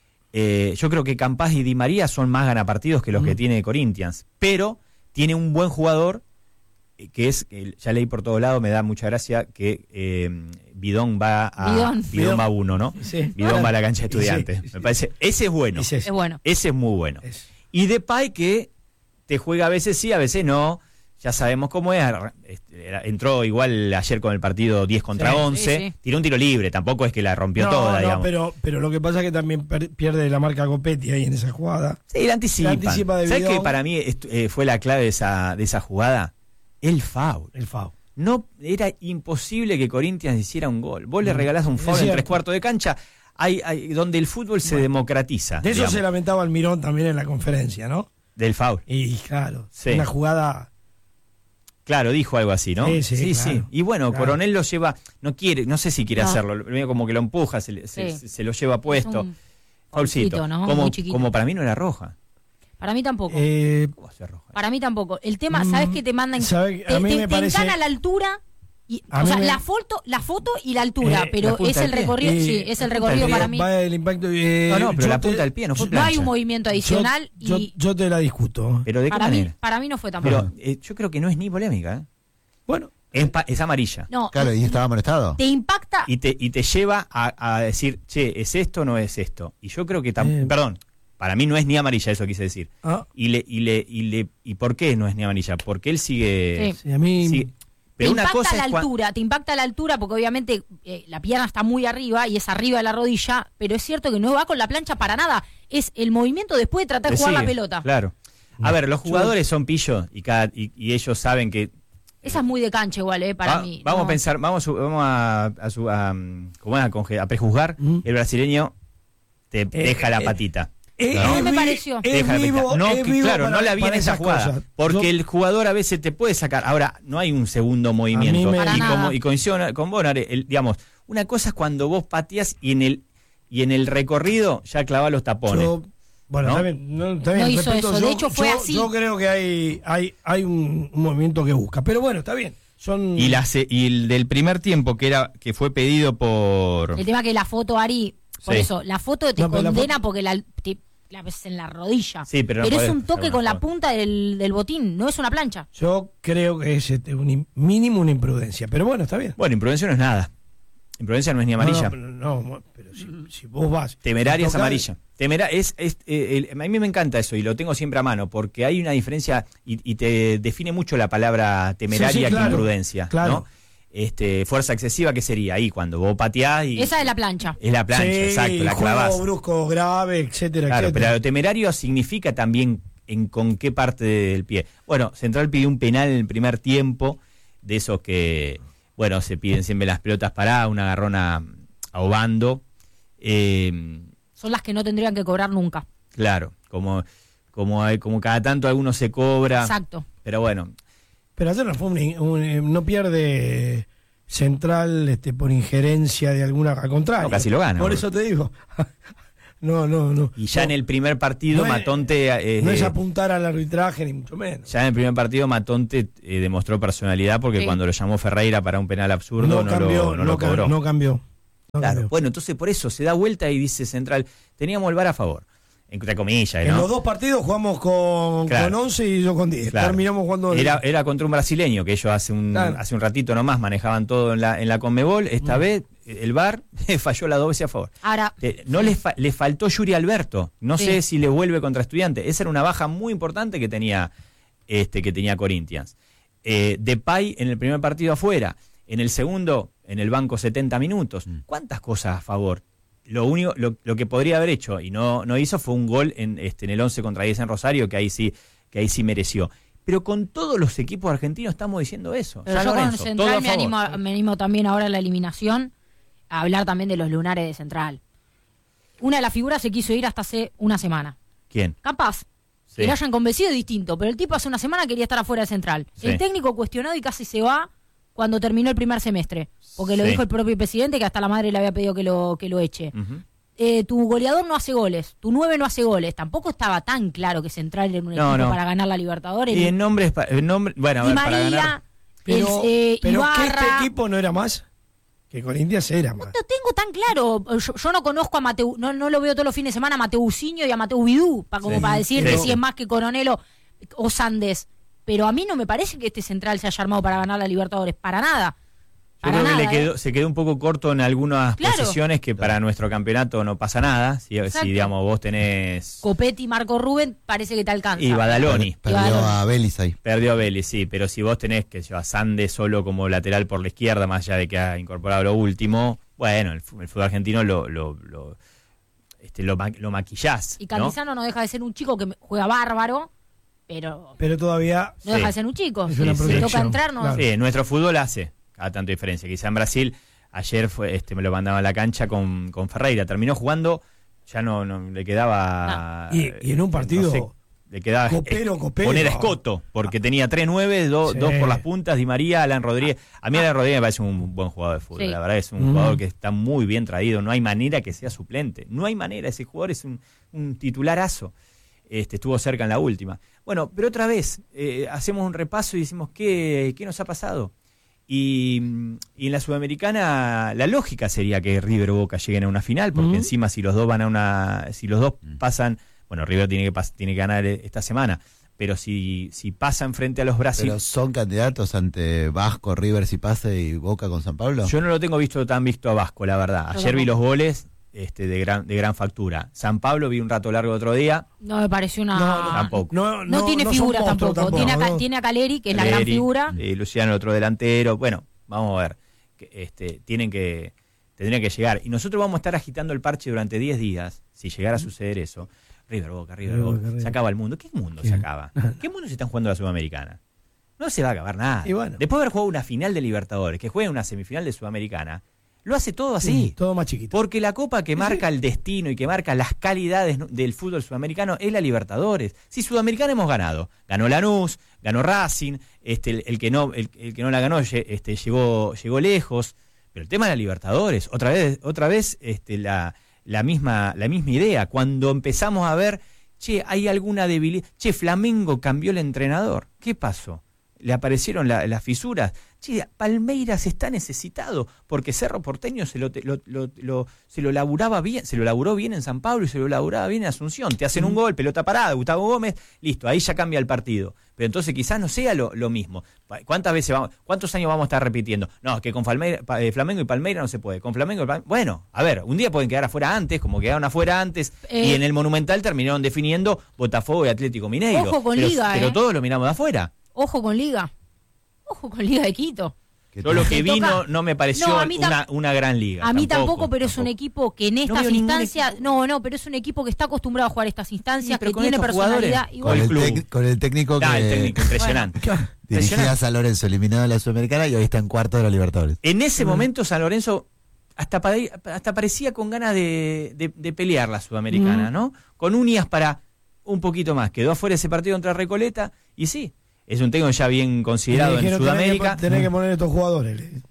Eh, yo creo que Campaz y Di María son más ganapartidos que los Mm. que tiene Corinthians. Pero tiene un buen jugador, eh, que es, eh, ya leí por todos lados, me da mucha gracia, que eh, Bidón va a Bidón. Bidón va a uno, ¿no? Sí. Bidón va a la cancha de Sí, Estudiantes. sí, sí. Me parece, ese es bueno. Ese Es bueno. Ese es muy bueno. es. Y Depay que te juega a veces sí, a veces no. Ya sabemos cómo es. Este, era- Entró igual ayer con el partido diez contra Sí, once. sí, sí. Tiró un tiro libre, tampoco es que la rompió No, toda, no, digamos. pero, pero lo que pasa es que también per- pierde la marca Copetti ahí en esa jugada. Sí, la anticipa. La anticipa de ¿Sabes Bidón. qué para mí est- eh, fue la clave de esa, de esa jugada? El foul. El foul. No, era imposible que Corinthians hiciera un gol. Vos le Mm, regalás un es foul en cierto. tres cuartos de cancha, hay, hay- donde el fútbol se Bueno, democratiza. De eso digamos, se lamentaba Almirón también en la conferencia, ¿no? del foul. Y claro, Sí. una jugada. Claro, dijo algo así, ¿no? Sí, sí, claro, Y bueno, claro. Coronel lo lleva, no quiere, no sé si quiere No. hacerlo, medio como que lo empuja, se, le- se, Sí. se lo lleva puesto. Es un Foulcito, foulcito, ¿no? como, Muy chiquito. como para mí no era roja. Para mí tampoco. Eh, ¿Cómo va a ser roja? Para mí tampoco. El tema, Mm, ¿sabes qué te mandan? sabe que Te, a mí te- me te parece- encana la altura. Y, A o mí sea, me- la foto, la foto y la altura, Eh, la pero punta es del el pie. recorrido, Eh, sí, es el la punta recorrido del para pie. mí. Va el impacto. eh, No, no, pero yo la te- punta del pie no fue No hay plancha. un movimiento yo- adicional yo, y yo te la discuto. Pero de qué para mí, manera. para mí no fue tampoco. Pero eh, yo creo que no es ni polémica, ¿eh? Bueno, Es, pa- es amarilla. No, Claro, y estaba molestado. te impacta. Y te, y te lleva a, a decir, che, ¿es esto o no es esto? Y yo creo que tam- Eh. perdón, para mí no es ni amarilla, eso quise decir. ah, Y le, y le, y le, ¿y por qué no es ni amarilla? Porque él sigue. Sí. sí, a mí. sigue- Te pero una impacta cosa la es cua- altura, te impacta la altura porque obviamente eh, la pierna está muy arriba y es arriba de la rodilla, pero es cierto que no va con la plancha para nada. Es el movimiento después de tratar de te jugar la sigue, pelota. Claro. A ver, los jugadores son pillos y, cada, y, y ellos saben que. Esa es muy de cancha igual, eh, para Va- mí. Vamos No. a pensar, vamos, a- vamos a, a, su- a, mm, ¿cómo es? a conge- a prejuzgar. Mm. El brasileño te deja la eh, patita. Eh, ¿no? A mí me vi- parecció. es Deja la vivo- patita. No, es que, vivo claro, para- no la vi en para esa esas jugada. cosas. Porque Yo- el jugador a veces te puede sacar. Ahora, no hay un segundo movimiento. me- Para y, nada. como, y coincido con Bonar, el, digamos, una cosa es cuando vos pateas y en el y en el recorrido ya clavás los tapones. yo- bueno, ¿no? está bien, no, está bien, No hizo respeto, eso, de yo- hecho fue yo- así. Yo creo que hay, hay, hay un, un movimiento que busca. Pero bueno, está bien. Son. Y, la, se- y el del primer tiempo que era que fue pedido por El tema que la foto, Ari, por Sí. eso, la foto te No, pero la condena foto- porque la, te- la ves en la rodilla. Sí, pero no es podés un toque hacer con una la foto. punta del, del botín, no es una plancha. Yo creo que es este, un im- mínimo una imprudencia. Pero bueno, está bien. Bueno, imprudencia no es nada. Imprudencia no es ni amarilla. No, no, no, pero si, si vos vas. Temeraria es tocar- amarilla. Temera es, es eh, el- a mí me encanta eso y lo tengo siempre a mano porque hay una diferencia y, y te define mucho la palabra temeraria Sí, sí, claro, que imprudencia. claro. ¿no? Este, fuerza excesiva, ¿qué sería? Ahí cuando vos pateás y. Esa es la plancha. Es la plancha, Sí, exacto, la juego clavás. brusco, grave, etcétera, Claro, etcétera. pero lo temerario significa también en con qué parte del pie. Bueno, Central pidió un penal en el primer tiempo, de esos que, bueno, se piden siempre las pelotas paradas, una agarrona a Obando. Eh, Son las que no tendrían que cobrar nunca. claro, como, como, hay- como cada tanto alguno se cobra. Exacto. Pero bueno, Pero ayer no, fue un- un- eh, no pierde Central este, por injerencia de alguna, al contrario. No, casi lo gana, Por boludo. eso te digo. No, no, no. Y ya no. en el primer partido No es- Matonte... eh, No es eh, apuntar al arbitraje, ni mucho menos. ya en el primer partido Matonte eh, demostró personalidad porque Sí. cuando lo llamó Ferreira para un penal absurdo no, no, cambió, lo, no lo ca- cobró. no cambió. No Claro, cambió. bueno, entonces por eso se da vuelta y dice Central, teníamos el V A R a favor, entre comillas, En ¿no? los dos partidos jugamos con, Claro. con once y yo con diez. Claro. Terminamos jugando... Era, era contra un brasileño, que ellos hace un, Claro. hace un ratito nomás manejaban todo en la, en la Conmebol. Esta Mm. vez el V A R falló las dos veces a favor. Ahora, Eh, no le, fa- le faltó Yuri Alberto. No Sí. sé si le vuelve contra Estudiantes. Esa era una baja muy importante que tenía, este, que tenía Corinthians. Eh, Depay en el primer partido afuera. En el segundo, en el banco setenta minutos. Mm. ¿Cuántas cosas a favor? Lo único, lo, lo que podría haber hecho y no, no hizo fue un gol en, este, en el once contra diez en Rosario, que ahí sí, que ahí sí mereció. Pero con todos los equipos argentinos estamos diciendo eso. pero San yo con Lorenzo, todo Central a me favor. animo, a- me animo también ahora en la eliminación a hablar también de los lunares de Central. Una de las figuras se quiso ir hasta hace una semana. ¿Quién? Capaz, Sí. que lo hayan convencido es distinto, pero el tipo hace una semana quería estar afuera de Central. Sí. El técnico cuestionado y casi se va cuando terminó el primer semestre, porque lo Sí. dijo el propio presidente que hasta la madre le había pedido que lo, que lo eche. Ujú. Eh, tu goleador no hace goles, tu nueve no hace goles. Tampoco estaba tan claro que Central era un No, equipo no. para ganar la Libertadores. Y en nombres, pa- en nombre, bueno, a Di ver, para María, ganar. Pero, el, eh, pero que Ibarra. este equipo no era más. Que Corinthians era más. No tengo tan claro. Yo, yo no conozco a Mateu, no, no lo veo todos los fines de semana a Mateusinho y a Mateu Vidú, pa, como Sí, para decirte sí. si es más que Coronelo o Sandes. Pero a mí no me parece que este Central se haya armado para ganar la Libertadores. Para nada. Yo Para creo que nada, le quedó, ¿eh? se quedó un poco corto en algunas Claro. posiciones que para nuestro campeonato no pasa nada. Si, Exacto. si, digamos, vos tenés. Copetti, Marco Rubén, parece que te alcanza. Y Badaloni. Perdió Claro. a Vélez ahí. Perdió a Vélez, sí, pero si vos tenés que llevar a Sande solo como lateral por la izquierda, más allá de que ha incorporado lo último, bueno, el, fu- el fútbol argentino lo, lo, lo, este, lo, ma- lo maquillás. Y ¿no? Cantizano ¿no? deja de ser un chico que juega bárbaro, pero Pero todavía... no Sí. deja de ser un chico. Es una Si proyección, toca entrar, no. claro. Sí, nuestro fútbol hace cada tanto diferencia. Quizá en Brasil, ayer fue, este, me lo mandaba a la cancha con, con Ferreira. Terminó jugando, ya no, no le quedaba. No. Y- y en un partido, no sé, le quedaba copero, eh, copero. poner a Escoto, porque tenía tres nueve, dos Sí. dos por las puntas, Di María, Alan Rodríguez. A mí Alan Rodríguez me parece un buen jugador de fútbol. Sí. La verdad es un Mm. jugador que está muy bien traído. No hay manera que sea suplente. No hay manera. Ese jugador es un, un titularazo. Este, estuvo cerca en la última. Bueno, pero otra vez, eh, hacemos un repaso y decimos, ¿qué, qué nos ha pasado? Y, y en la Sudamericana la lógica sería que River o Boca lleguen a una final, porque Ujú. encima si los dos van a una, si los dos pasan, bueno, River tiene que pas- tiene que ganar esta semana, pero si, si pasan frente a los Pero brasileños, son candidatos ante Vasco, River si pase y Boca con San Pablo. yo no lo tengo visto tan visto a Vasco, la verdad. Yo Ayer vi los tampoco. goles este, de gran, de gran factura. San Pablo vi un rato largo otro día. No me pareció una. No, no, Tampoco. No, No, tiene son figura monstruos tampoco. Tiene, a, Ca- ¿no? tiene a Caleri, que es la gran Caleri, figura. eh, Luciano, el otro delantero. Bueno, vamos a ver. Que, este, tienen que, tendrían que llegar. Y nosotros vamos a estar agitando el parche durante diez días, si llegara a suceder eso. River Boca, River River, Boca. Boca, River. Se acaba el mundo. ¿Qué mundo ¿Qué? se acaba? ¿Qué mundo se están jugando la Sudamericana? No se va a acabar nada. Y bueno. Después de haber jugado una final de Libertadores, que juegue una semifinal de Sudamericana, lo hace todo así. Sí, todo más chiquito. Porque la copa que marca el destino y que marca las calidades ¿no? del fútbol sudamericano es la Libertadores. Si Sudamericana hemos ganado, ganó Lanús, ganó Racing, este, el, el que no, el, el que no la ganó lle- este, llegó, llegó lejos. Pero el tema de la Libertadores, otra vez, otra vez, este, la, la misma, la misma idea. Cuando empezamos a ver, che, hay alguna debilidad, che, Flamengo cambió el entrenador. ¿Qué pasó? Le aparecieron la- las fisuras. Che, Palmeiras está necesitado porque Cerro Porteño se lo, te- lo, lo- lo- se lo laburaba bien, se lo laburó bien en San Pablo y se lo laburaba bien en Asunción. Te hacen un gol, pelota parada, Gustavo Gómez, listo, ahí ya cambia el partido. Pero entonces quizás no sea lo, lo mismo. ¿Cuántas veces vamos, cuántos años vamos a estar repitiendo? No, que con Palmeira- pa- eh, Flamengo y Palmeiras no se puede. Con Flamengo y Palmeiras, bueno, a ver, un día pueden quedar afuera antes, como quedaron afuera antes, Eh, y en el Monumental terminaron definiendo Botafogo y Atlético Mineiro. Ojo con pero, Liga, pero eh. todos lo miramos de afuera. Ojo con Liga. Ojo con Liga de Quito. Que Yo lo que Te vi toca- no, no me pareció No, a mí tam- una, una gran liga. A mí tampoco, pero es un equipo que en No estas veo ningún instancias. equipo. No, no, pero es un equipo que está acostumbrado a jugar estas instancias, Sí, pero que con tiene estos personalidad. jugadores, Y con, el el bueno, club. tec- con el técnico que Ah, el técnico, impresionante. dirigía Impresionante. a San Lorenzo, eliminado de la Sudamericana y hoy está en cuarto de la Libertadores. En ese momento San Lorenzo hasta, pare- hasta parecía con ganas de, de- de pelear la Sudamericana, Mm. ¿no? Con uñas para un poquito más. Quedó afuera ese partido contra Recoleta y sí, es un técnico ya bien considerado Le en dijeron, Sudamérica. Tenés que, tenés que poner estos jugadores. le-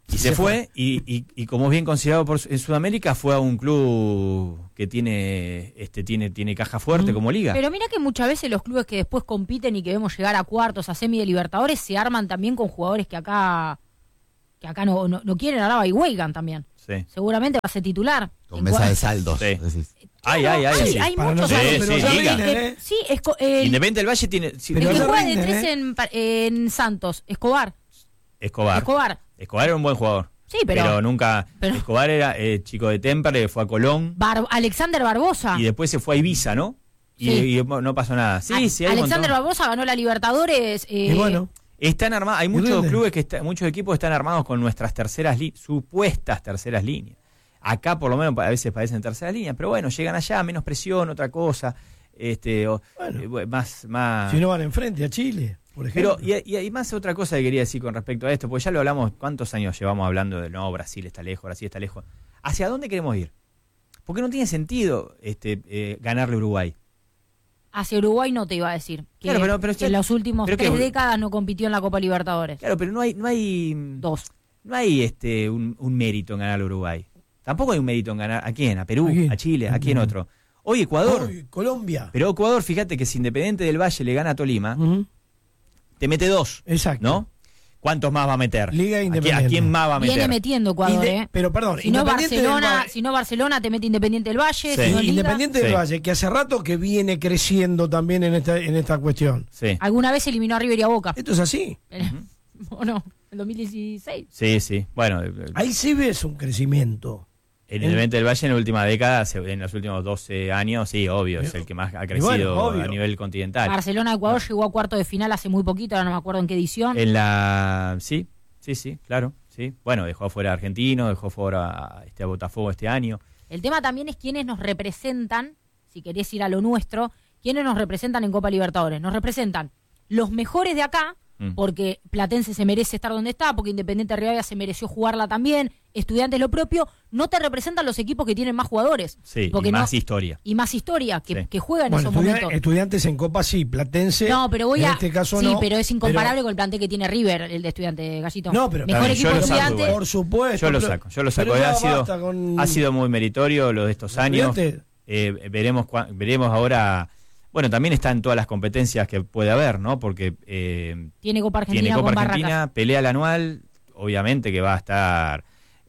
Y se, se fue, fue. Y, y, y como es bien considerado por, en Sudamérica, fue a un club que tiene este tiene tiene caja fuerte mm. como liga. Pero mira que muchas veces los clubes que después compiten y que vemos llegar a cuartos, a semi de Libertadores, se arman también con jugadores que acá que acá no, no, no quieren, ahora y Weigan también. Sí. Seguramente va a ser titular. Con mesa de saldos. Sí. Ay, ay, ay. Hay, hay muchos sí, saldos. sí, Sí, liga. eh, sí, Esco, eh, Independiente del Valle tiene... Sí, el que no juega de rinden, tres ¿eh? en, en Santos, Escobar. Escobar. Escobar. Escobar era un buen jugador. Sí, pero... Pero nunca... pero- Escobar era eh, chico de Temperley, fue a Colón. Bar- Alexander Barbosa. Y después se fue a Ibiza, ¿no? Y, Sí. y no pasó nada. Sí, A- sí, hay un Alexander montón. Barbosa ganó la Libertadores. eh, Y bueno, Están armados, hay muchos rinden. clubes que está- muchos equipos están armados con nuestras terceras li- supuestas terceras líneas. Acá por lo menos a veces parecen terceras líneas, pero bueno, llegan allá, menos presión, otra cosa, este, o, Bueno. eh, más, más. si no van enfrente a Chile, por ejemplo. Pero, y, y, y más otra cosa que quería decir con respecto a esto, porque ya lo hablamos, ¿cuántos años llevamos hablando de no, Brasil está lejos, Brasil está lejos? ¿Hacia dónde queremos ir? Porque no tiene sentido este, eh, ganarle a Uruguay. Hacia Uruguay no te iba a decir. Que, Claro, pero- pero que ya- en los últimos pero tres que- décadas no compitió en la Copa Libertadores. Claro, pero no hay, no hay, Dos. no hay este, un, un mérito en ganar a Uruguay. Tampoco hay un mérito en ganar, ¿a quién? ¿A Perú? ¿A quién? ¿A Chile? ¿A quién otro? Hoy Ecuador. Hoy, Colombia. Pero Ecuador, fíjate que si Independiente del Valle le gana a Tolima, Ujú. te mete dos, Exacto. ¿no? ¿Cuántos más va a meter? Liga ¿A quién- Independiente. ¿A quién más va a meter? Viene metiendo Ecuador, Inde- ¿eh? Pero perdón, Si no, Independiente del Barcelona, Valle- si no Barcelona te mete Independiente del Valle, Sí. si no Liga. Independiente del Sí. Valle, que hace rato que viene creciendo también en esta, en esta cuestión. Sí, Alguna vez eliminó a River y a Boca. Esto es así. ¿O no? En dos mil dieciséis. sí, sí. Bueno, eh, Ahí sí ves un crecimiento. el Independiente del Valle en la última década, se- en los últimos doce años, sí, obvio, es el que más ha crecido bueno, obvio. a nivel continental. Barcelona Ecuador llegó a cuarto de final hace muy poquito, ahora no me acuerdo en qué edición. En la... Sí, sí, sí, claro. Sí. Bueno, dejó afuera a Argentino, dejó fuera a, este, a Botafogo este año. El tema también es quiénes nos representan, si querés ir a lo nuestro, quiénes nos representan en Copa Libertadores. Nos representan los mejores de acá, Mm. porque Platense se merece estar donde está, porque Independiente Rivadavia se mereció jugarla también, Estudiantes lo propio. No te representan los equipos que tienen más jugadores. Sí, porque y más no- historia. y más historia, que, Sí. que juega en Bueno, esos estudia- momentos. estudiantes en Copa sí, Platense. No, pero voy en a. este caso sí, no. pero es incomparable con el plantel que tiene River, el de Estudiante Gallito. No, pero Mejor también, equipo yo de lo saco Estudiantes. igual. Por supuesto. Yo lo pero- saco, yo lo saco. pero Ha ya sido, basta con- ha sido muy meritorio lo de estos años. Estudiantes. Eh, veremos cua- veremos ahora. Bueno, también está en todas las competencias que puede haber, ¿no? Porque eh, Tiene Copa Argentina tiene Copa con Argentina, Barracas. pelea el anual, obviamente que va a estar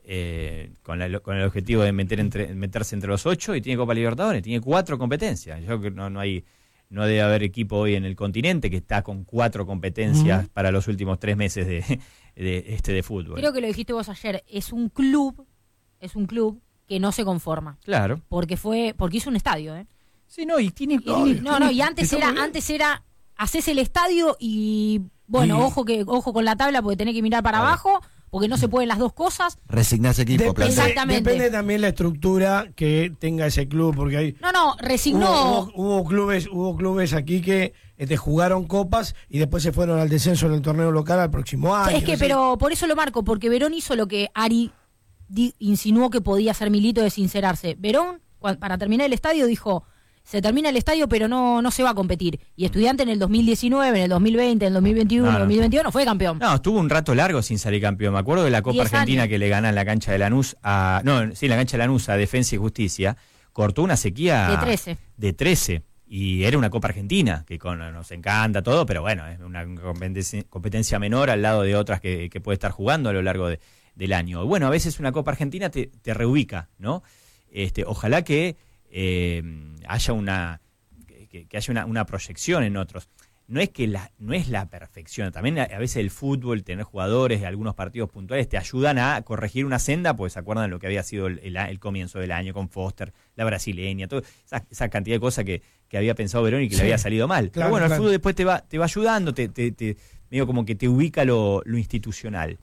eh, con, la- con el objetivo de meter entre, meterse entre los ocho, y tiene Copa Libertadores, tiene cuatro competencias. Yo creo que no, no hay, no debe haber equipo hoy en el continente que está con cuatro competencias Ujú. para los últimos tres meses de, de este de fútbol. Creo que lo dijiste vos ayer. Es un club, es un club que no se conforma. Claro. Porque fue, porque hizo un estadio, ¿eh? Sí, no, y tiene. Y- no, no, y antes está muy era, bien. antes era, haces el estadio y bueno, Y- ojo que, ojo con la tabla porque tenés que mirar para Claro. abajo, porque no se pueden las dos cosas. Resignás equipo, Depende, plantel. Exactamente. depende también la estructura que tenga ese club, porque hay No, no, resignó. hubo, hubo- hubo clubes, hubo clubes aquí que este, jugaron copas y después se fueron al descenso en el torneo local al próximo año. Es que, no sé. pero por eso lo marco, porque Verón hizo lo que Ari di- insinuó que podía hacer Milito de sincerarse. Verón, cua- para terminar el estadio, dijo, se termina el estadio, pero no, no se va a competir. Y Estudiante en el dos mil diecinueve, en el dos mil veinte, en el dos mil veintiuno, en No, el no. dos mil veintidós fue campeón. No, estuvo un rato largo sin salir campeón. Me acuerdo de la Copa Diez Argentina años. que le gana en la cancha de Lanús a. No, sí, en la cancha de Lanús a Defensa y Justicia. Cortó una sequía. De trece. De trece. Y era una Copa Argentina, que con, nos encanta todo, pero bueno, es una competencia, competencia menor al lado de otras que, que puede estar jugando a lo largo de, del año. Bueno, a veces una Copa Argentina te, te reubica, ¿no? Este, ojalá que eh, haya una. Que, que haya una, una proyección en otros. No es que la, no es la perfección, también a, a veces el fútbol, tener jugadores, algunos partidos puntuales te ayudan a corregir una senda, pues se acuerdan de lo que había sido el, el, el comienzo del año con Foster, la brasileña, toda esa, esa cantidad de cosas que, que había pensado Verón y que Sí, le había salido mal. claro, Pero bueno, claro. el fútbol después te va, te va ayudando, te, te, te, medio como que te ubica lo, lo institucional.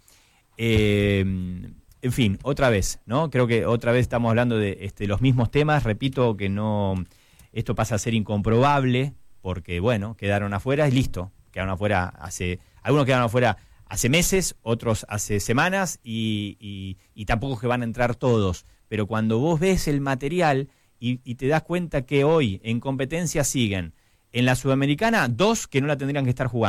Eh, en fin, otra vez, ¿no? Creo que otra vez estamos hablando de este, los mismos temas, repito que no, esto pasa a ser incomprobable, porque bueno, quedaron afuera y listo, quedaron afuera hace, algunos quedaron afuera hace meses, otros hace semanas y, y, y tampoco es que van a entrar todos, pero cuando vos ves el material y, y te das cuenta que hoy en competencia siguen en la Sudamericana dos que no la tendrían que estar jugando,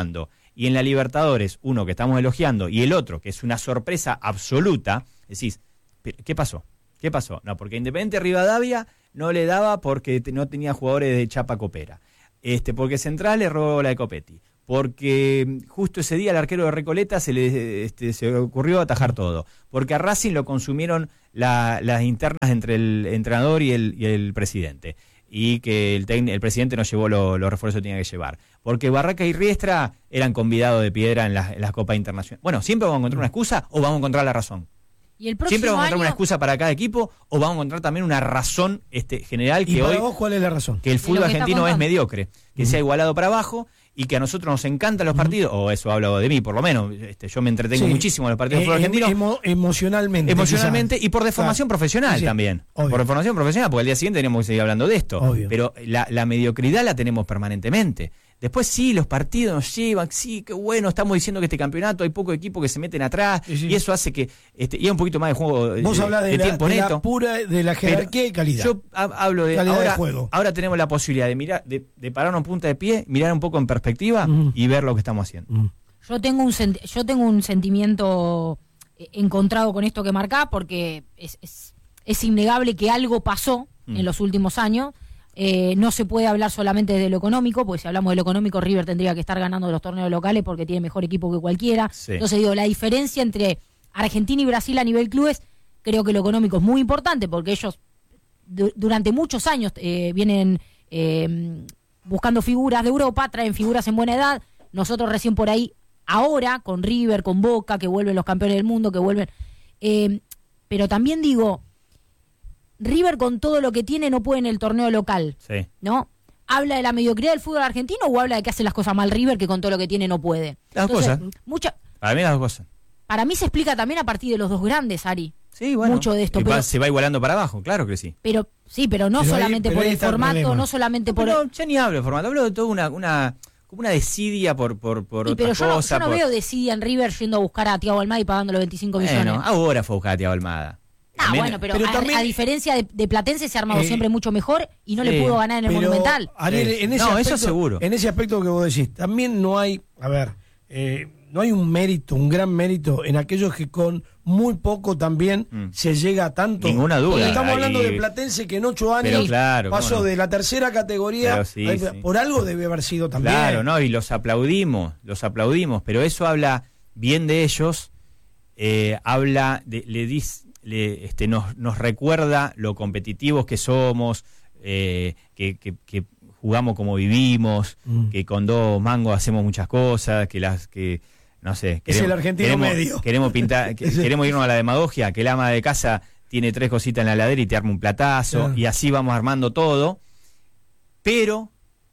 Y en la Libertadores, uno que estamos elogiando y el otro, que es una sorpresa absoluta, decís, ¿qué pasó? ¿Qué pasó? No, porque Independiente Rivadavia no le daba porque no tenía jugadores de chapa copera. Este, porque Central le robó la de Copetti. Porque justo ese día al arquero de Recoleta se le este, se ocurrió atajar todo. Porque a Racing lo consumieron la, las internas entre el entrenador y el, y el presidente. Y que el, el presidente no llevó los lo refuerzos que tenía que llevar. Porque Barraca y Riestra eran convidados de piedra en las, en las Copas Internacionales. Bueno, ¿siempre vamos a encontrar una excusa o vamos a encontrar la razón? Y el próximo ¿Siempre vamos a encontrar año... una excusa para cada equipo o vamos a encontrar también una razón este, general que ¿Y para hoy... vos cuál es la razón? Que el fútbol que argentino es contando. mediocre, que uh-huh. se ha igualado para abajo y que a nosotros nos encantan los partidos, uh-huh. o eso hablo de mí por lo menos, este, yo me entretengo sí. muchísimo en los partidos eh, del fútbol argentino. Emo, emocionalmente. Emocionalmente quizás. Y por deformación claro. profesional sí, sí. también. Obvio. Por deformación profesional, porque al día siguiente tenemos que seguir hablando de esto. Obvio. Pero la, la mediocridad la tenemos permanentemente. Después sí, los partidos nos llevan, sí, qué bueno, estamos diciendo que este campeonato hay pocos equipos que se meten atrás sí, sí. y eso hace que este, y hay un poquito más de juego Vos de, hablás de, de la, tiempo de neto. la pura, de la jerarquía Pero y calidad. Yo hablo de calidad ahora, de juego. Ahora tenemos la posibilidad de mirar, de, de pararnos en punta de pie, mirar un poco en perspectiva uh-huh. y ver lo que estamos haciendo. Uh-huh. Yo tengo un senti- yo tengo un sentimiento encontrado con esto que marcás, porque es, es, es innegable que algo pasó uh-huh. en los últimos años. Eh, no se puede hablar solamente de lo económico, porque si hablamos de lo económico, River tendría que estar ganando los torneos locales porque tiene mejor equipo que cualquiera. Sí. Entonces digo, la diferencia entre Argentina y Brasil a nivel clubes, creo que lo económico es muy importante, porque ellos du- durante muchos años eh, vienen eh, buscando figuras de Europa, traen figuras en buena edad. Nosotros recién por ahí, ahora, con River, con Boca, que vuelven los campeones del mundo, que vuelven... Eh, pero también digo... River con todo lo que tiene no puede en el torneo local, sí. ¿no? ¿Habla de la mediocridad del fútbol argentino o habla de que hace las cosas mal River, que con todo lo que tiene no puede? Las dos cosas. Mucha, para mí las dos cosas. Para mí se explica también a partir de los dos grandes, Ari. Sí, bueno. Mucho de esto. Y pero, va, se va igualando para abajo, claro que sí. Pero sí, pero no pero solamente ahí, pero por el formato, el no solamente no, por... Pero ya ni hablo de formato, hablo de toda una... una como una desidia por, por, por y, otras pero yo cosas. No, yo no por... veo desidia en River yendo a buscar a Thiago Almada y pagándole veinticinco bueno, millones. ahora fue a buscar a Thiago Almada. Ah, También, bueno, pero, pero a, también, a diferencia de, de Platense se ha armado eh, siempre mucho mejor y no sí, le pudo ganar en el pero, Monumental. Ariel, sí. en ese no, aspecto, eso seguro. En ese aspecto que vos decís, también no hay, a ver, eh, no hay un mérito, un gran mérito en aquellos que con muy poco también mm. se llega a tanto. Ninguna duda. Estamos Ahí, hablando de Platense que en ocho años pero claro, pasó no? de la tercera categoría, sí, ahí, sí. por algo debe haber sido también. Claro, no, y los aplaudimos, los aplaudimos, pero eso habla bien de ellos, eh, habla, de, le dice, le, este, nos, nos recuerda lo competitivos que somos, eh, que, que, que jugamos como vivimos, mm. que con dos mangos hacemos muchas cosas, que las que no sé, queremos, es el argentino queremos, medio. Queremos pintar, que, queremos irnos a la demagogia, que el ama de casa tiene tres cositas en la heladera y te arma un platazo, claro. Y así vamos armando todo, pero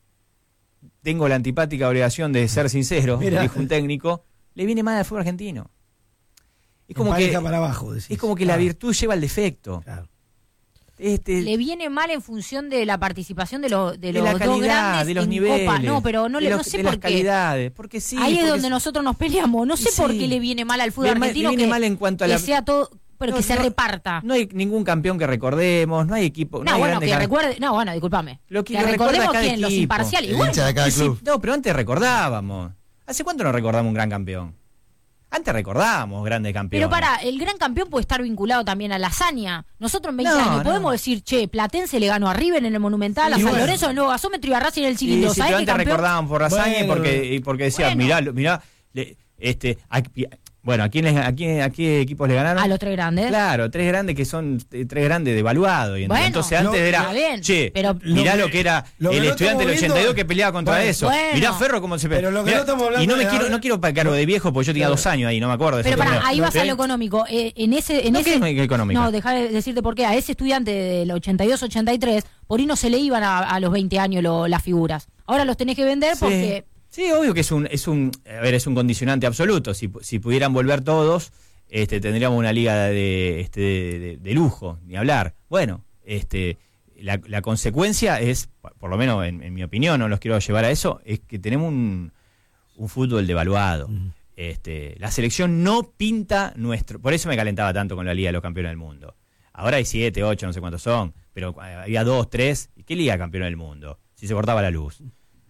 tengo la antipática obligación de ser sincero, Mirá. dijo un técnico, le viene mal al fútbol argentino. Es como que, para abajo, decís. Es como que claro. la virtud lleva el defecto. Claro. Este, le viene mal en función de la participación de, lo, de, de los la dos calidad, grandes de los en niveles, Copa. No, pero no, le, los, no sé de por las qué. calidades, porque sí, ahí porque es donde es... nosotros nos peleamos. No sé sí. por qué le viene mal al fútbol le argentino le viene que, mal en cuanto a que la... sea todo, pero no, que se no, reparta. No hay ningún campeón que recordemos, no hay equipo. No, no hay bueno, que can... recuerde, no, bueno, discúlpame. Lo que, que lo recordemos quién, quién, los imparciales. El hincha de cada club. Sí, no, pero antes recordábamos. ¿Hace cuánto no recordamos un gran campeón? Antes recordábamos grandes campeones. Pero para, el gran campeón puede estar vinculado también a la hazaña. Nosotros en veinte no, años no. podemos decir, che, Platense le ganó a River en el Monumental, Sí, a San bueno. Lorenzo en el Nuevo Gasómetro y a Racing en el cilindro. Sí, sí, ¿Sabés pero qué antes campeón? recordábamos por Razaña Bueno. y porque, y porque decían, Bueno. mirá, mirá, le, este, a, bueno, ¿a quién, les, a, quién, ¿a qué equipos le ganaron? A los tres grandes. Claro, tres grandes que son eh, tres grandes devaluados. Y Bueno, entonces antes lo- era, está bien, che, pero- mirá Lo lo que- que era lo que el no estudiante del estamos ochenta y dos viendo- que peleaba contra Bueno, eso. bueno. Mirá Ferro cómo se Pero lo que mirá, no estamos hablando y no me de- quiero, no quiero cargo de viejo porque yo tenía Claro. dos años ahí, no me acuerdo de Pero ese para, torneo. ahí vas ¿Sí? a lo económico. Eh, en ese, en No, ese, ¿qué es económico? No, dejá de decirte por qué. A ese estudiante del ochenta y dos ochenta y tres, por ahí no se le iban a, a los veinte años lo, las figuras. Ahora los tenés que vender Sí. porque... Sí, obvio que es un, es un, a ver, es un condicionante absoluto. Si, si pudieran volver todos, este, tendríamos una liga de, este, de, de, de lujo, ni hablar. Bueno, este, la, la consecuencia es, por lo menos en, en mi opinión, no los quiero llevar a eso, es que tenemos un, un fútbol devaluado. Uh-huh. Este, la selección no pinta nuestro, por eso me calentaba tanto con la Liga de los Campeones del Mundo. Ahora hay siete, ocho, no sé cuántos son, pero había dos, tres. ¿Y qué Liga de Campeones del Mundo? Si se cortaba la luz.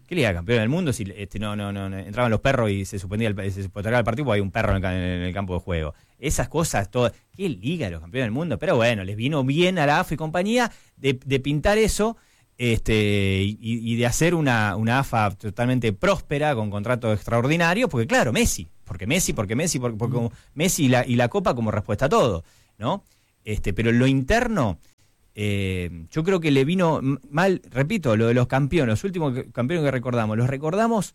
¿Qué Liga de Campeones del Mundo si este, no, no, no, no entraban los perros y se suspendía el, se postergaba el partido porque hay un perro en el, en el campo de juego? Esas cosas, todas. ¿Qué Liga de los Campeones del Mundo? Pero bueno, les vino bien a la A F A y compañía de, de pintar eso este y, y de hacer una, una A F A totalmente próspera, con contratos extraordinarios, porque claro, Messi, porque Messi, porque Messi, porque, porque mm. Messi y la, y la Copa como respuesta a todo, ¿no? Este, pero en lo interno... Eh, yo creo que le vino mal, repito, lo de los campeones, los últimos campeones que recordamos, los recordamos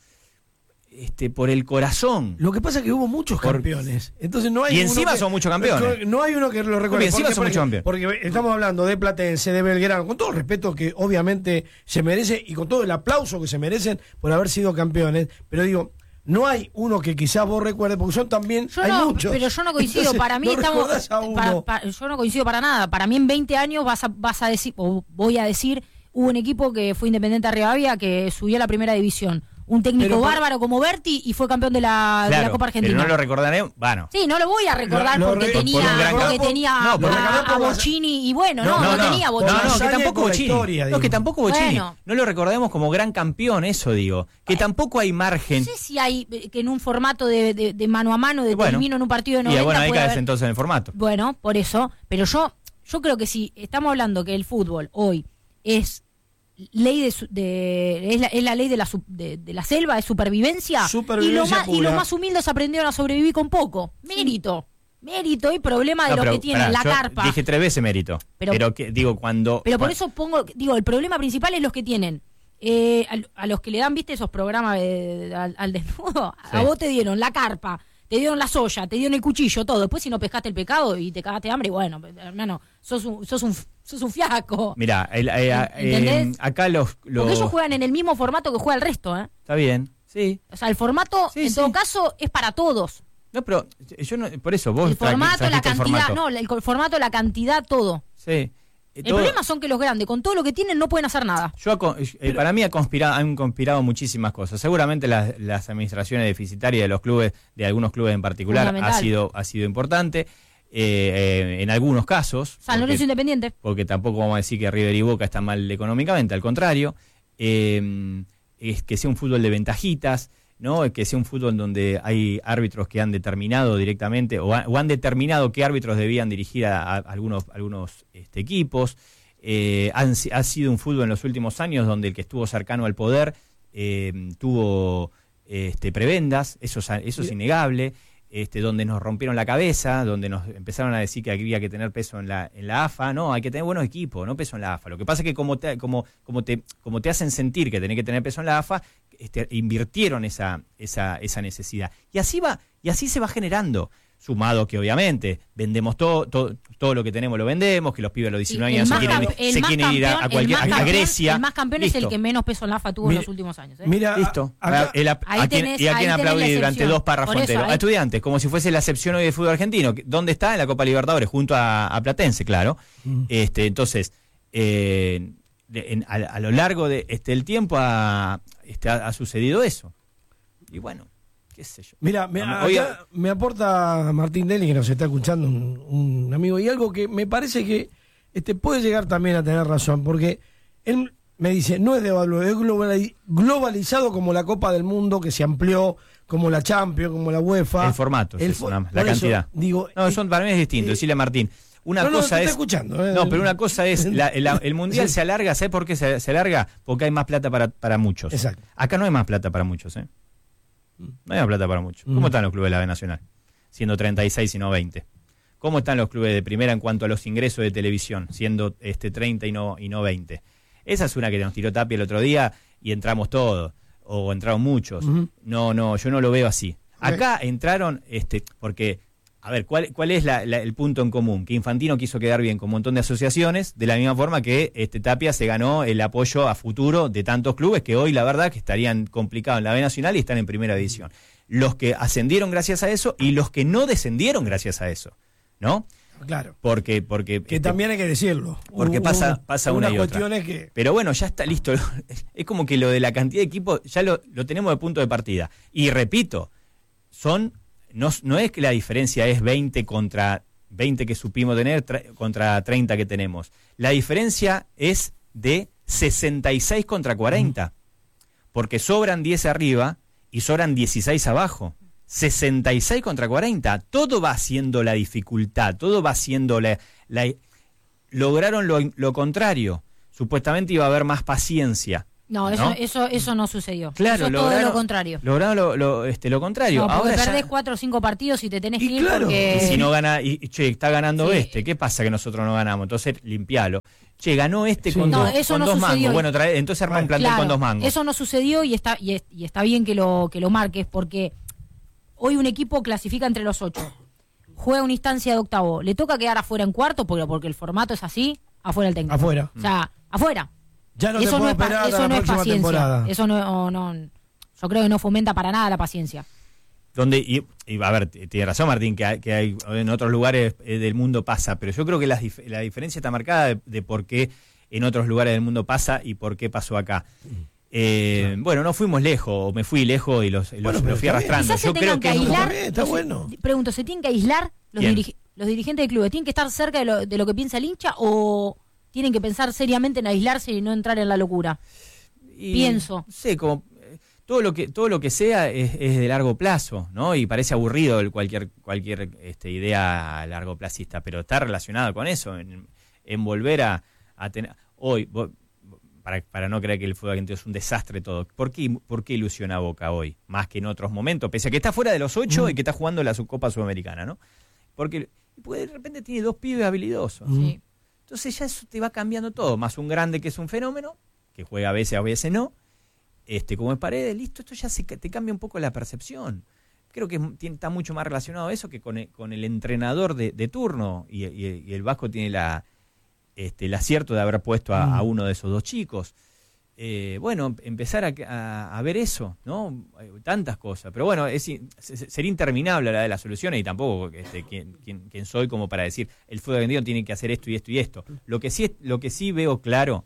este, por el corazón. Lo que pasa es que hubo muchos por... campeones, entonces no hay y encima que, son muchos campeones. No hay uno que lo recuerde. Y encima porque, son muchos campeones. Porque estamos hablando de Platense, de Belgrano, con todo el respeto que obviamente se merece y con todo el aplauso que se merecen por haber sido campeones, pero digo... No hay uno que quizás vos recuerdes, porque son también, yo hay no, muchos. Pero yo no coincido, Entonces, para mí no estamos... Para, para, yo no coincido para nada, para mí en veinte años vas a, vas a decir, o voy a decir, hubo un equipo que fue Independiente de Rivadavia que subió a la primera división. Un técnico pero, bárbaro como Berti y fue campeón de la, claro, de la Copa Argentina. Pero no lo recordaré, bueno. Sí, no lo voy a recordar lo, lo porque re, tenía, por porque tenía no, por a, a Bocini y bueno, no, no, no, no tenía Bocini. No, no, que tampoco Bocini. Historia, no, que tampoco Bocini. Bueno. No lo recordemos como gran campeón, eso digo. Que tampoco hay margen. No sé si hay, que en un formato de, de, de mano a mano, de bueno, termino en un partido de noventa. Y bueno, ahí caes haber... entonces en el formato. Bueno, por eso. Pero yo, yo creo que si estamos hablando que el fútbol hoy es... ley de, de es, la, es la ley de la, de, de la selva, de supervivencia, supervivencia y, lo más, pura. y los más humildes aprendieron a sobrevivir con poco. Mérito, mérito y problema de no, los pero, que tienen pará, la yo carpa. Dije tres veces mérito, pero, pero que digo cuando... Pero por cuando, eso pongo, digo, el problema principal es los que tienen, eh, a, a los que le dan, viste, esos programas de, de, al, al desnudo, sí. A vos te dieron la carpa, te dieron la soya, te dieron el cuchillo, todo. Después si no pescaste el pecado y te cagaste de hambre, bueno, hermano, sos un, sos un, sos un fiasco. Mirá, el, eh, eh, acá los, los... Porque ellos juegan en el mismo formato que juega el resto, ¿eh? Está bien, sí. O sea, el formato, sí, en sí. todo caso, es para todos. No, pero yo no, por eso vos... El formato, la cantidad, el formato. no, el formato, la cantidad, todo. Sí. El todo, problema son que los grandes, con todo lo que tienen, no pueden hacer nada. Yo eh, Pero, Para mí ha conspirado, han conspirado muchísimas cosas. Seguramente las, las administraciones deficitarias de los clubes, de algunos clubes en particular, ha sido, ha sido importante. Eh, eh, en algunos casos. San Lorenzo Independiente. Porque tampoco vamos a decir que River y Boca están mal económicamente, al contrario. Eh, es que sea un fútbol de ventajitas, ¿no? Que sea un fútbol donde hay árbitros que han determinado directamente o, ha, o han determinado qué árbitros debían dirigir a, a algunos, algunos este, equipos. Eh, han, ha sido un fútbol en los últimos años donde el que estuvo cercano al poder eh, tuvo este, prebendas, eso, eso es innegable. Este, donde nos rompieron la cabeza, donde nos empezaron a decir que había que tener peso en la en la A F A, no, hay que tener buenos equipos, no peso en la A F A. Lo que pasa es que como te, como, como te, como te hacen sentir que tenés que tener peso en la A F A, este, invirtieron esa, esa, esa necesidad. Y así va, y así se va generando. Sumado que obviamente vendemos todo, todo, todo lo que tenemos lo vendemos, que los pibes a los diecinueve años se quieren, se quieren ir a, a, cualquier, a, a Grecia. El más campeón Listo. Es el que menos peso en la A F A tuvo mira, en los últimos años. ¿eh? Mira, Listo. Acá, el, a, a tenés, quien, y a quien aplaudí durante dos párrafos enteros. A estudiantes, como si fuese la excepción hoy del fútbol argentino. ¿Dónde está? En la Copa Libertadores, junto a, a Platense, claro. Mm. Este, entonces, eh, en, a, a lo largo de este el tiempo ha, este, ha, ha sucedido eso. Y bueno. Qué sé yo. Mira, me, acá me aporta Martín Deli, que nos está escuchando, un, un amigo, y algo que me parece que este puede llegar también a tener razón, porque él me dice, no es devaluado, es globalizado como la Copa del Mundo, que se amplió, como la Champions, como la UEFA. El formato, el es una, la cantidad. Eso, digo, no, son, para mí es distinto, eh, decirle a Martín. Una no, cosa no, es. Escuchando, eh, no, pero una cosa es. La, la, el mundial sí. se alarga, ¿sabes por qué se, se alarga? Porque hay más plata para, para muchos. Exacto. Acá no hay más plata para muchos, ¿eh? No hay más plata para muchos. ¿Cómo mm. están los clubes de la B Nacional? Siendo treinta y seis y no veinte. ¿Cómo están los clubes de primera en cuanto a los ingresos de televisión? Siendo este treinta y no, y no veinte. Esa es una que nos tiró Tapia el otro día y entramos todos. O entraron muchos. Uh-huh. No, no, yo no lo veo así. Okay. Acá entraron, este, porque, a ver, ¿cuál, cuál es la, la, el punto en común? Que Infantino quiso quedar bien con un montón de asociaciones, de la misma forma que este, Tapia se ganó el apoyo a futuro de tantos clubes que hoy, la verdad, que estarían complicados en la B Nacional y están en primera división. Los que ascendieron gracias a eso y los que no descendieron gracias a eso, ¿no? Claro. Porque, porque que este, también hay que decirlo. Porque uh, pasa, pasa una y otra. Que... Pero bueno, ya está listo. Es como que lo de la cantidad de equipos ya lo, lo tenemos de punto de partida. Y repito, son no, no es que la diferencia es veinte contra veinte que supimos tener tra- contra treinta que tenemos. La diferencia es de sesenta y seis contra cuarenta. porque sobran diez arriba y sobran dieciséis abajo. sesenta y seis contra cuarenta. Todo va haciendo la dificultad, todo va haciendo la... la lograron lo, lo contrario. Supuestamente iba a haber más paciencia. No, eso ¿no? eso eso no sucedió. Claro, eso es lograron, todo lo contrario. Lograron lo, lo, este, lo contrario. No, porque Ahora perdés ya, cuatro o cinco partidos y te tenés Y que ir claro, porque... y si no gana, y, y, che, está ganando Sí. este, ¿qué pasa que nosotros no ganamos? Entonces, limpialo. Che, ganó este Sí. con, No, dos, eso con no dos sucedió. mangos. Bueno, trae, entonces arma un plantel Claro, con dos mangos. eso no sucedió y está y, es- y está bien que lo que lo marques porque hoy un equipo clasifica entre los ocho, juega una instancia de octavo, le toca quedar afuera en cuarto porque porque el formato es así, afuera el técnico. Afuera. O sea, afuera. Ya no te eso puedo no es, pa- esperar eso a la no es próxima paciencia. temporada. Eso no, no, yo creo que no fomenta para nada la paciencia. Donde, y, y, a ver, t- tiene razón Martín, que hay, que hay en otros lugares eh, del mundo pasa, pero yo creo que la, dif- la diferencia está marcada de, de por qué en otros lugares del mundo pasa y por qué pasó acá. Eh, claro. Bueno, no fuimos lejos, o me fui lejos y los, los, Bueno, los pero fui está bien. arrastrando. Quizás se Yo creo tengan que que es un- aislar. Está bien, está no sé, bueno. Pregunto, ¿se tienen que aislar los, ¿Quién? dirige- los dirigentes del club? ¿Tienen que estar cerca de lo, de lo que piensa el hincha o tienen que pensar seriamente en aislarse y no entrar en la locura? y, Pienso. No sé, como eh, todo lo que todo lo que sea es, es de largo plazo, ¿no? Y parece aburrido el cualquier cualquier este, idea a largo placista, pero está relacionado con eso, en, en volver a, a tener hoy vos, para, para no creer que el fútbol argentino es un desastre todo. ¿Por qué, ¿Por qué ilusiona a Boca hoy? Más que en otros momentos, pese a que está fuera de los ocho mm. y que está jugando la Subcopa Sudamericana, ¿no? Porque, porque de repente tiene dos pibes habilidosos. Sí. Entonces ya eso te va cambiando todo. Más un grande que es un fenómeno, que juega a veces, a veces no. Este, como es Paredes, listo, esto ya se, te cambia un poco la percepción. Creo que tiene, está mucho más relacionado a eso que con el, con el entrenador de, de turno. Y, y, y el Vasco tiene la... Este, el acierto de haber puesto a, a uno de esos dos chicos. Eh, bueno, empezar a, a, a ver eso, ¿no? Tantas cosas. Pero bueno, es, sería interminable la de las soluciones y tampoco este, quién, quién, quién soy como para decir el fútbol argentino tiene que hacer esto y esto y esto. Lo que sí, lo que sí veo claro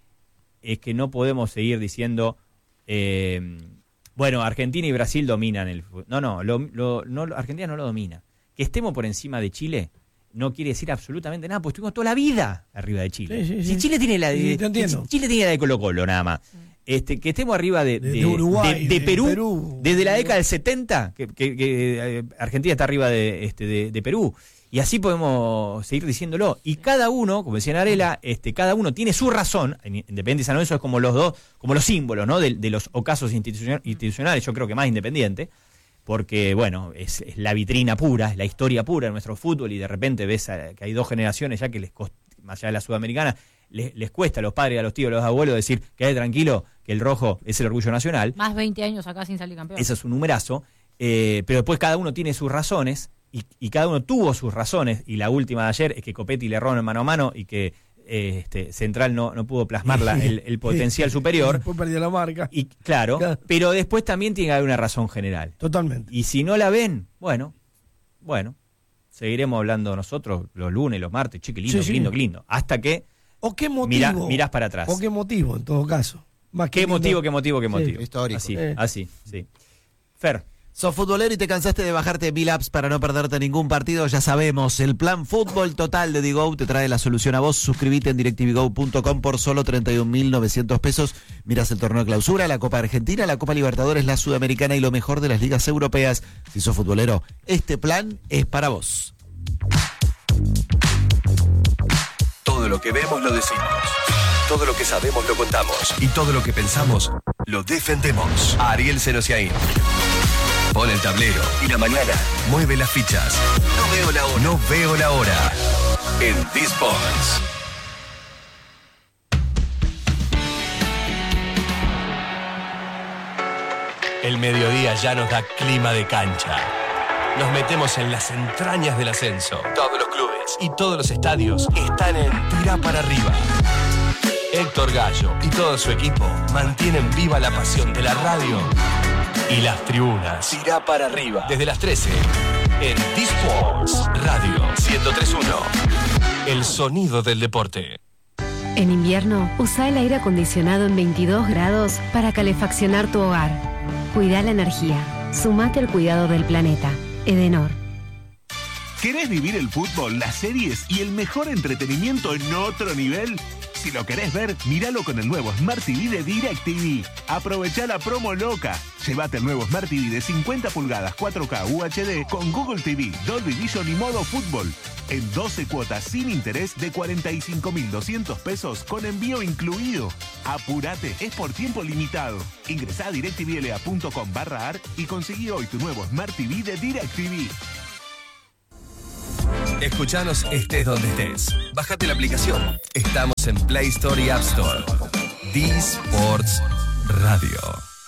es que no podemos seguir diciendo, eh, bueno, Argentina y Brasil dominan el fútbol. No, no, lo, lo, no, Argentina no lo domina. Que estemos por encima de Chile no quiere decir absolutamente nada, pues estuvimos toda la vida arriba de Chile. Sí, sí, si sí. Chile tiene la de, Sí, te entiendo. Chile tiene la de Colo Colo nada más. Este, que estemos arriba de, De- de, de Uruguay, de- de de Perú, Perú. desde la década del setenta, que, que- que, eh, Argentina está arriba de, este, de, de Perú. Y así podemos seguir diciéndolo. Y cada uno, como decía Narela, este, cada uno tiene su razón, Independiente y San Lorenzo es como los dos, como los símbolos, ¿no? de, de los ocasos institucion- institucionales, yo creo que más Independiente. Porque, bueno, es, es la vitrina pura, es la historia pura de nuestro fútbol y de repente ves a, que hay dos generaciones ya que les cost, más allá de la sudamericana, les, les cuesta a los padres, a los tíos, a los abuelos decir, quede tranquilo, que el rojo es el orgullo nacional. Más veinte años acá sin salir campeón. Eso es un numerazo, eh, pero después cada uno tiene sus razones y, y cada uno tuvo sus razones y la última de ayer es que Copetti le erró en mano a mano y que eh, este, Central no, no pudo plasmar la, el, el potencial superior. Después perdió la marca. Y claro, Claro. pero después también tiene que haber una razón general. Totalmente. Y si no la ven, bueno, bueno, seguiremos hablando nosotros los lunes, los martes, che, qué lindo, Sí, qué sí. lindo, qué lindo. Hasta que, ¿O qué motivo? Mira- mirás para atrás. ¿O qué motivo, en todo caso? Más que qué lindo. motivo, qué motivo, qué Sí, motivo. histórico. Así, Eh. así, sí. Fer, Sos futbolero y te cansaste de bajarte mil apps para no perderte ningún partido, ya sabemos, el plan Fútbol Total de Digo te trae la solución a vos. Suscríbete en directivigo punto com por solo treinta y un mil novecientos pesos. Miras el torneo de clausura, la Copa Argentina, la Copa Libertadores, la Sudamericana y lo mejor de las ligas europeas. Si sos futbolero, este plan es para vos. Todo lo que vemos lo decimos. Todo lo que sabemos lo contamos. Y todo lo que pensamos lo defendemos. Ariel Senosiaín. Pone el tablero y la mañana mueve las fichas. No veo la hora. No veo la hora. En D-Sports. El mediodía ya nos da clima de cancha. Nos metemos en las entrañas del ascenso. Todos los clubes y todos los estadios están en Tira para Arriba. Héctor Gallo y todo su equipo mantienen viva la pasión de la radio y las tribunas. Tira para Arriba. Desde las trece en D-Sports Radio ciento tres punto uno. El sonido del deporte. En invierno, usa el aire acondicionado en veintidós grados para calefaccionar tu hogar. Cuida la energía. Sumate al cuidado del planeta. Edenor. ¿Querés vivir el fútbol, las series y el mejor entretenimiento en otro nivel? Si lo querés ver, míralo con el nuevo Smart T V de DirecTV. Aprovechá la promo loca. Llévate el nuevo Smart T V de cincuenta pulgadas cuatro K U H D con Google T V, Dolby Vision y modo fútbol. En doce cuotas sin interés de cuarenta y cinco mil doscientos pesos con envío incluido. Apúrate, es por tiempo limitado. Ingresá a directvla.com barra ar y conseguí hoy tu nuevo Smart T V de DirecTV. Escuchanos estés donde estés. Bájate la aplicación. Estamos en Play Store y App Store. D-Sports Radio.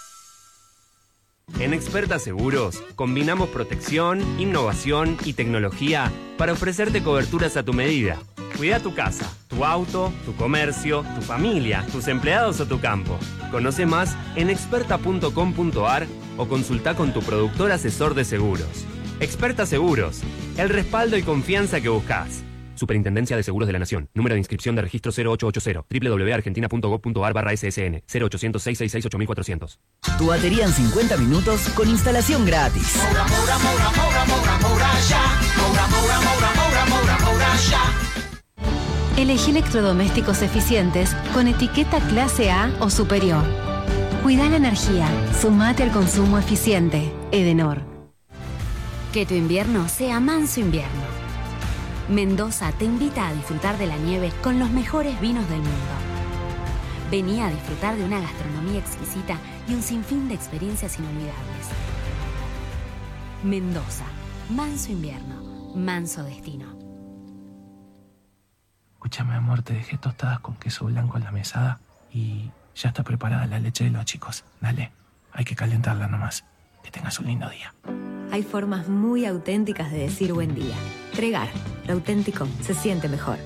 En Experta Seguros, combinamos protección, innovación y tecnología para ofrecerte coberturas a tu medida. Cuida tu casa, tu auto, tu comercio, tu familia, tus empleados o tu campo. Conoce más en experta punto com punto ar o consulta con tu productor asesor de seguros. Experta Seguros, el respaldo y confianza que buscas. Superintendencia de Seguros de la Nación. Número de inscripción de registro cero ocho ocho cero. doble u doble u doble u punto argentina punto gov punto ar barra S S N. cero ochocientos, seiscientos sesenta y seis, ocho mil cuatrocientos. Tu batería en cincuenta minutos con instalación gratis. Moura, Moura, Moura, Moura, Moura, Moura, ya. Moura, Moura, Moura, Moura, Moura, Moura, ya. Elegí electrodomésticos eficientes con etiqueta clase A o superior. Cuida la energía. Sumate al consumo eficiente. Edenor. Que tu invierno sea manso invierno. Mendoza te invita a disfrutar de la nieve con los mejores vinos del mundo. Vení a disfrutar de una gastronomía exquisita y un sinfín de experiencias inolvidables. Mendoza, manso invierno, manso destino. Escúchame, amor, te dejé tostadas con queso blanco en la mesada y ya está preparada la leche de los chicos. Dale, hay que calentarla nomás. Que tengas un lindo día. Hay formas muy auténticas de decir buen día. Tregar, lo auténtico se siente mejor.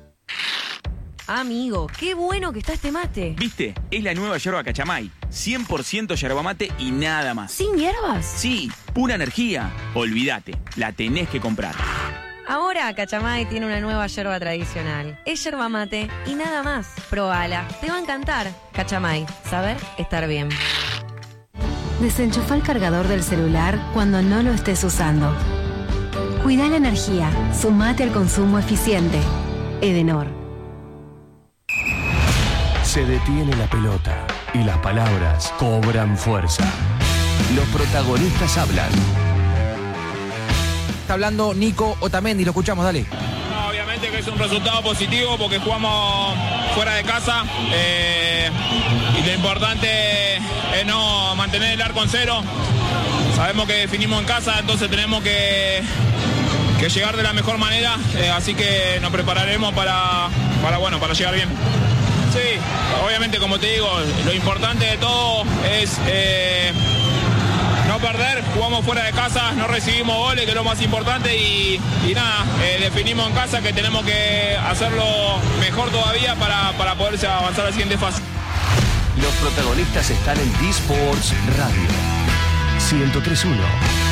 Amigo, qué bueno que está este mate. ¿Viste? Es la nueva yerba Cachamay. cien por ciento yerba mate y nada más. ¿Sin hierbas? Sí, pura energía. Olvídate, la tenés que comprar. Ahora Cachamay tiene una nueva yerba tradicional. Es yerba mate y nada más. Probala, te va a encantar. Cachamay, saber estar bien. Desenchufa el cargador del celular cuando no lo estés usando. Cuida la energía. Sumate al consumo eficiente. Edenor. Se detiene la pelota y las palabras cobran fuerza. Los protagonistas hablan. Está hablando Nico Otamendi, lo escuchamos, dale. No, obviamente que es un resultado positivo porque jugamos fuera de casa eh, y lo importante es no mantener el arco en cero. Sabemos que definimos en casa, entonces tenemos que, que llegar de la mejor manera, eh, así que nos prepararemos para, para, bueno, para llegar bien. Sí, obviamente como te digo, lo importante de todo es eh, no perder, jugamos fuera de casa, no recibimos goles, que es lo más importante, y, y nada, eh, definimos en casa que tenemos que hacerlo mejor todavía para, para poder avanzar a la siguiente fase. Los protagonistas están en D-Sports Radio. ciento tres punto uno.